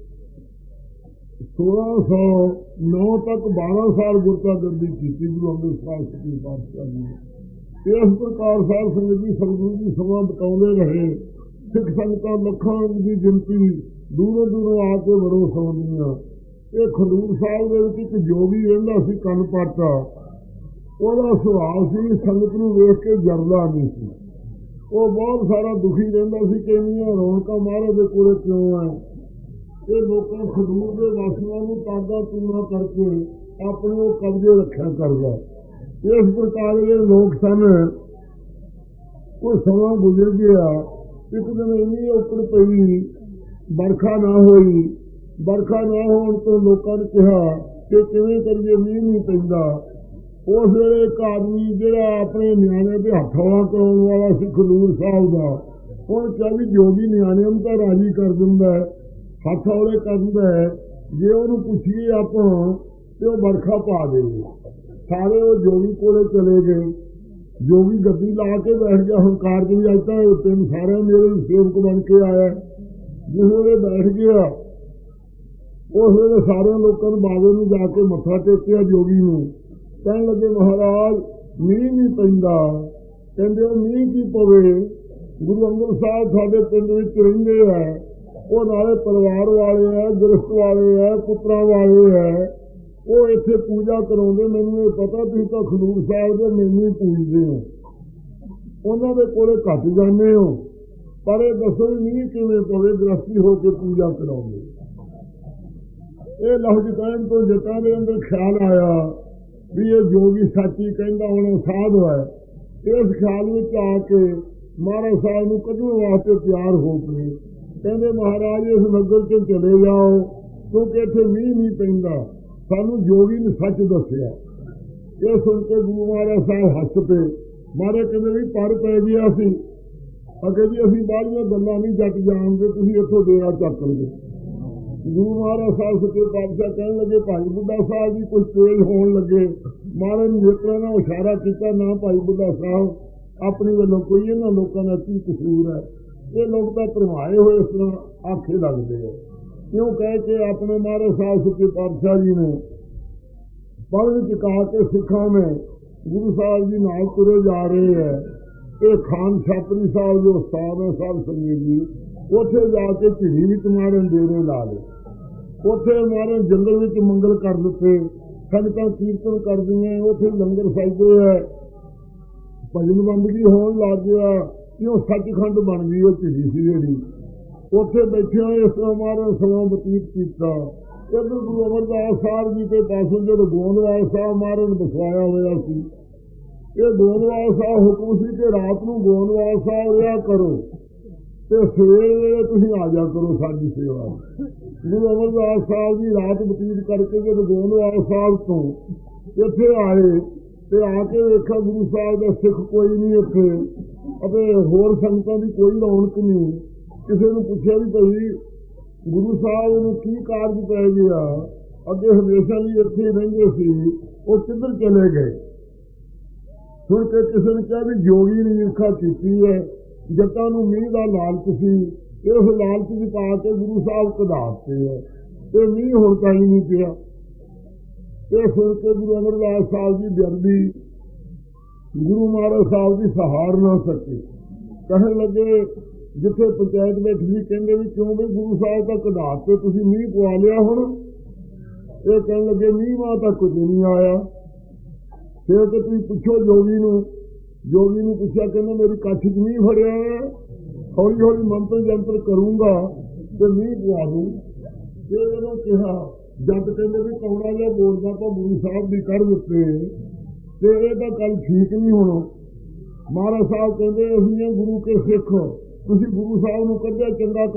1609 ਤੱਕ 12 ਸਾਲ ਗੁਰਤਾ ਗੱਦੀ ਕੀਤੀ ਗੁਰੂ ਅੰਗਦ ਸਾਹਿਬ ਪਾਤਸ਼ਾਹ ਜੀ ਨੇ। ਇਸ ਪ੍ਰਕਾਰ ਸਾਧ ਸੰਗਤ ਜੀ ਸਤਿਗੁਰੂ ਜੀ ਸਮਾਂ ਬਤਾਉਂਦੇ ਰਹੇ। ਸਿੱਖ ਸੰਗਤਾਂ ਲੱਖਾਂ ਦੀ ਗਿਣਤੀ ਦੂਰੋਂ ਦੂਰੋਂ ਆ ਕੇ ਵੜੋ ਸੌਂਦੀਆਂ। ਇਹ ਖਡੂਰ ਸਾਹਿਬ ਦੇ ਵਿੱਚ ਇੱਕ ਜੋਗੀ ਰਹਿੰਦਾ ਸੀ ਕਨਪਾਟਾ। ਉਹਦਾ ਸੁਭਾਅ ਸੀ ਸੰਗਤ ਨੂੰ ਵੇਖ ਕੇ ਜਰਦਾ ਨਹੀਂ ਸੀ। ਉਹ ਬਹੁਤ ਸਾਰਾ ਦੁਖੀ ਰਹਿੰਦਾ ਸੀ ਕਿ ਇੰਨੀਆਂ ਰੌਣਕਾਂ ਮਹਾਰਾਜ ਦੇ ਕੋਲੇ ਕਿਉਂ ਹੈ। ਇਹ ਲੋਕਾਂ ਖਡੂਰ ਦੇ ਵਾਸੀਆਂ ਨੂੰ ਤਾਗਾ ਤੂਣਾ ਕਰਕੇ ਆਪਣੇ ਉਹ ਕਬਜ਼ੇ ਰੱਖਿਆ ਕਰਦਾ। ਇਸ ਪ੍ਰਕਾਰ ਦੇ ਲੋਕ ਸਨ। ਕੋਈ ਸਮਾਂ ਗੁਜ਼ਰ ਗਿਆ, ਇੱਕ ਦਿਨ ਇੰਨੀ ਔਕੜ ਪਈ, ਵਰਖਾ ਨਾ ਹੋਈ। ਵਰਖਾ ਨਾ ਹੋਣ ਤੋਂ ਲੋਕਾਂ ਨੇ ਕਿਹਾ ਕਿ ਕਿਵੇਂ ਕਰੀਏ, ਮੀਂਹ ਨਹੀਂ ਪੈਂਦਾ। ਉਸ ਵੇਲੇ ਇੱਕ ਆਦਮੀ ਜਿਹੜਾ ਆਪਣੇ ਨਿਆਣੇ ਦੇ ਹੱਥ ਹੌਲਾ ਕਰਾਉਣ ਵਾਲਾ ਸੀ ਖਡੂਰ ਸਾਹਿਬ ਦਾ, ਉਹਨੇ ਕਿਹਾ ਵੀ ਜੋ ਵੀ ਨਿਆਣੇ ਨੂੰ ਤਾਂ ਰਾਜੀ ਕਰ ਦਿੰਦਾ, ਹੱਥ ਹੌਲੇ ਕਰ ਦਿੰਦਾ, ਜੇ ਉਹਨੂੰ ਪੁੱਛੀਏ ਆਪਾਂ ਤੇ ਉਹ ਵਰਖਾ ਪਾ ਦੇਵੇ। ਸਾਰੇ ਉਹ ਜੋਗੀ ਕੋਲੇ ਚਲੇ ਗਏ। ਜੋਗੀ ਗੱਡੀ ਲਾ ਕੇ ਬੈਠ ਗਿਆ ਹੰਕਾਰ ਦੀ, ਅੱਜ ਤਾਂ ਤਿੰਨ ਸਾਰਿਆਂ ਮੇਰੇ ਸੇਵਕ ਬਣ ਕੇ ਆਇਆ। ਜਿਸ ਵੇਲੇ ਬੈਠ ਗਿਆ ਉਸ ਵੇਲੇ ਸਾਰਿਆਂ ਲੋਕਾਂ ਨੂੰ ਬਾਬੇ ਨੂੰ ਜਾ ਕੇ ਮੱਥਾ ਟੇਕਿਆ। ਜੋਗੀ ਨੂੰ ਕਹਿਣ ਲੱਗੇ ਮਹਾਰਾਜ ਮੀਂਹ ਨਹੀਂ ਪੈਂਦਾ। ਕਹਿੰਦੇ ਉਹ ਮੀਂਹ ਕੀ ਪਵੇ, ਗੁਰੂ ਅੰਗਦ ਸਾਹਿਬ ਸਾਡੇ ਪਿੰਡ ਵਿੱਚ ਰਹਿੰਦੇ ਹੈ, ਉਹ ਨਾਲੇ ਪਰਿਵਾਰ ਵਾਲੇ ਹੈ, ਗ੍ਰਸਤ ਵਾਲੇ ਹੈ, ਪੁੱਤਰਾਂ ਵਾਲੇ ਹੈ, ਉਹ ਇੱਥੇ ਪੂਜਾ ਕਰਾਉਂਦੇ। ਮੈਨੂੰ ਇਹ ਪਤਾ ਤੁਸੀਂ ਤਾਂ ਖਡੂਰ ਸਾਹਿਬ ਦੇ ਮੈਨੂੰ ਹੀ ਪੂਜਦੇ ਹੋ, ਉਹਨਾਂ ਦੇ ਕੋਲੇ ਘੱਟ ਜਾਂਦੇ ਹੋ, ਪਰ ਇਹ ਦੱਸੋ ਵੀ ਮੀਂਹ ਕਿਵੇਂ ਪਵੇ, ਗ੍ਰਸਤੀ ਹੋ ਕੇ ਪੂਜਾ ਕਰਾਉਂਦੇ। ਇਹ ਲਫ਼ਜ਼ ਕਹਿਣ ਤੋਂ ਜੱਟਾਂ ਦੇ ਅੰਦਰ ਖਿਆਲ ਆਇਆ ਵੀ ਇਹ ਜੋਗੀ ਸੱਚੀ ਕਹਿੰਦਾ ਹੁਣ ਸਾਧ ਹੈ। ਇਸ ਖਿਆਲ ਵਿੱਚ ਆ ਕੇ ਮਹਾਰਾਜ ਸਾਹਿਬ ਨੂੰ ਕੱਢਣ ਵਾਸਤੇ ਤਿਆਰ ਹੋ ਪਏ। ਕਹਿੰਦੇ ਮਹਾਰਾਜ ਇਸ ਨਗਰ 'ਚ ਚਲੇ ਜਾਓ ਕਿਉਂਕਿ ਇੱਥੇ ਮੀਂਹ ਨਹੀਂ ਪੈਂਦਾ, ਸਾਨੂੰ ਜੋਗੀ ਨੇ ਸੱਚ ਦੱਸਿਆ। ਇਹ ਸੁਣ ਕੇ ਗੁਰੂ ਮਹਾਰਾਜ ਸਾਹਿਬ ਹੱਸ ਪਏ। ਮਹਾਰਾਜ ਕਹਿੰਦੇ ਵੀ ਪਰ ਪੈ ਗਿਆ ਸੀ। ਅੱਗੇ ਜੀ ਅਸੀਂ ਬਾਹਲੀਆਂ ਗੱਲਾਂ ਨਹੀਂ ਜੱਟ ਜਾਣਦੇ, ਤੁਸੀਂ ਇੱਥੋਂ ਡੇਰਾ ਚੱਕ ਲਓ। ਗੁਰੂ ਮਹਾਰਾਜ ਸਾਹਿਬ ਸੱਚੇ ਪਾਤਸ਼ਾਹ ਕਹਿਣ ਲੱਗੇ ਭਾਈ ਬੁੱਢਾ ਸਾਹਿਬ ਜੀ ਕੁਝ ਤੇਜ਼ ਹੋਣ ਲੱਗੇ। ਮਹਾਰਾਜ ਨੇ ਨੇਤਰਾਂ ਨਾਲ ਇਸ਼ਾਰਾ ਕੀਤਾ, ਨਾ ਭਾਈ ਬੁੱਢਾ ਸਾਹਿਬ ਆਪਣੀ ਵੱਲੋਂ ਕੋਈ ਇਹਨਾਂ ਲੋਕਾਂ ਦਾ ਕੀ ਕਸੂਰ ਹੈ, ਇਹ ਲੋਕ ਤਾਂ ਭਰਮਾਏ ਹੋਏ ਇਸ ਤਰ੍ਹਾਂ ਆਖੇ ਲੱਗਦੇ ਆ। ਕਿਉਂ ਕਹਿ ਕੇ ਆਪਣੇ ਮਹਾਰਾਜ ਸਾਹਿਬ ਸੱਚੇ ਪਾਤਸ਼ਾਹ ਜੀ ਨੇ ਪਵਨ ਚੁਕਾ ਕੇ ਸਿੱਖਾਂ ਨੇ ਗੁਰੂ ਸਾਹਿਬ ਜੀ ਨਾਲ ਤੁਰੇ ਜਾ ਰਹੇ ਹੈ। ਇਹ ਖਾਨ ਛਾਤਰੀ ਸਾਹਿਬ ਜੋ ਉਸਤਾਦ ਹੈ ਸਾਹਿਬ ਸੰਗਤ ਜੀ, ਉੱਥੇ ਜਾ ਕੇ ਝਿੜੀ ਵਿੱਚ ਮਾਰਨ ਡੇਰੇ ਲਾ ਲਏ। ਉੱਥੇ ਮਾਰਨ ਜੰਗਲ ਵਿੱਚ ਮੰਗਲ ਕਰ ਦਿੱਤੇ, ਸੰਗਤਾਂ ਕੀਰਤਨ ਕਰਦੀਆਂ, ਉੱਥੇ ਲੰਗਰ ਛਕਦੇ ਹੈ, ਭਜਨ ਬੰਦਗੀ ਹੋਣ ਲੱਗ ਗਿਆ ਕਿ ਉਹ ਸੱਚਖੰਡ ਬਣ ਗਈ। ਉਹ ਝਿੜੀ ਸੀ ਜਿਹੜੀ, ਉੱਥੇ ਬੈਠਿਆਂ ਇਸ ਤਰ੍ਹਾਂ ਮਾਰਨ ਸਮਾਂ ਬਤੀਤ ਕੀਤਾ। ਇੱਧਰ ਗੁਰੂ ਅਮਰਦਾਸ ਸਾਹਿਬ ਜੀ ਦੇ ਪਾਸੋਂ ਜਦੋਂ ਗੋਂਦਵਾਲ ਸਾਹਿਬ ਮਾਰਨ ਬਸਵਾਇਆ ਹੋਇਆ ਸੀ। ਇਹ ਗੋਂਦਵਾਲ ਸਾਹਿਬ ਹੁਕਮ ਸੀ ਕਿ ਰਾਤ ਨੂੰ ਗੋਂਦਵਾਲ ਸਾਹਿਬ ਰਿਹਾ ਕਰੋ ਤੇ ਸਵੇਰ ਵੇਲੇ ਤੁਸੀਂ ਆ ਜਾ ਕਰੋ ਸਾਡੀ ਸੇਵਾ। ਗੁਰੂ ਅਮਰਦਾਸ ਸਾਹਿਬ ਜੀ ਰਾਤ ਬਤੀਤ ਕਰਕੇ ਜਦੋਂ ਗੋਂਦਵਾਲ ਸਾਹਿਬ ਤੋਂ ਇੱਥੇ ਆਏ ਤੇ ਆ ਕੇ ਵੇਖਿਆ ਗੁਰੂ ਸਾਹਿਬ ਦਾ ਸਿੱਖ ਕੋਈ ਨਹੀਂ ਇੱਥੇ, ਅਤੇ ਹੋਰ ਸੰਗਤਾਂ ਦੀ ਕੋਈ ਰੌਣਕ ਨਹੀਂ। ਕਿਸੇ ਨੂੰ ਪੁੱਛਿਆ ਵੀ ਭਾਈ ਗੁਰੂ ਸਾਹਿਬ ਨੂੰ ਕੀ ਕਾਰਜ ਪੈ ਗਿਆ, ਅੱਗੇ ਹਮੇਸ਼ਾ ਲਈ ਇੱਥੇ ਰਹਿੰਦੇ ਸੀ, ਉਹ ਕਿੱਧਰ ਚਲੇ ਗਏ। ਸੁਣ ਕੇ ਕਿਸੇ ਨੇ ਕਿਹਾ ਵੀ ਜੋਗੀ ਨੇ ਈਰਖਾ ਕੀਤੀ ਹੈ, ਜੱਟਾਂ ਨੂੰ ਮੀਂਹ ਦਾ ਲਾਲਚ ਸੀ, ਇਸ ਲਾਲਚ ਵਿੱਚ ਪਾ ਕੇ ਗੁਰੂ ਸਾਹਿਬ ਕਢਾਤੇ ਹੈ ਤੇ ਮੀਂਹ ਹੁਣ ਤਾਂ ਹੀ ਨਹੀਂ ਪਿਆ। ਇਹ ਸੁਣ ਕੇ ਗੁਰੂ ਅਮਰਦਾਸ ਸਾਹਿਬ ਜੀ ਬੇਅਦਬੀ ਗੁਰੂ ਮਹਾਰਾਜ ਸਾਹਿਬ ਦੀ ਸਹਾਰ ਨਾ ਸਕੇ। ਕਹਿਣ ਲੱਗੇ ਜਿੱਥੇ ਪੰਚਾਇਤ ਬੈਠੀ ਸੀ, ਕਹਿੰਦੇ ਵੀ ਕਿਉਂ ਵੀ ਗੁਰੂ ਸਾਹਿਬ ਤਾਂ ਕਢਾਤੇ, ਤੁਸੀਂ ਮੀਂਹ ਪਵਾ ਲਿਆ ਹੁਣ। ਇਹ ਕਹਿਣ ਲੱਗੇ ਮੀਂਹ ਮਾਂ ਤਾਂ ਕੁਝ ਨਹੀਂ ਆਇਆ। ਫਿਰ ਕਿ ਤੁਸੀਂ ਪੁੱਛੋ ਜੋਗੀ ਨੂੰ। ਜੋਗੀ ਨੂੰ ਪੁੱਛਿਆ, ਕਹਿੰਦਾ ਮੇਰੀ ਕੱਛ 'ਚ ਮੀਂਹ ਫੜਿਆ ਹੈ, ਹੌਲੀ ਹੌਲੀ ਮੰਤਰ ਜੰਤਰ ਕਰੂੰਗਾ ਤੇ ਮੀਂਹ ਪਵਾ ਦੂੰ। ਇਹ ਜਦੋਂ ਕਿਹਾ ਜੱਟ ਕਹਿੰਦੇ ਵੀ ਕੌੜਾ ਜਿਹਾ ਬੋਲਦਾ ਤਾਂ ਗੁਰੂ ਸਾਹਿਬ ਵੀ ਕੱਢ ਦਿੱਤੇ ਤੇ ਇਹ ਤਾਂ ਗੱਲ ਠੀਕ ਨਹੀਂ। ਹੁਣ ਮਹਾਰਾਜ ਸਾਹਿਬ ਕਹਿੰਦੇ ਅਸੀਂ ਗੁਰੂ ਕੇ ਸਿੱਖ, ਤੁਸੀਂ ਗੁਰੂ ਸਾਹਿਬ ਨੂੰ ਕੱਢਿਆ ਚੰਗਾ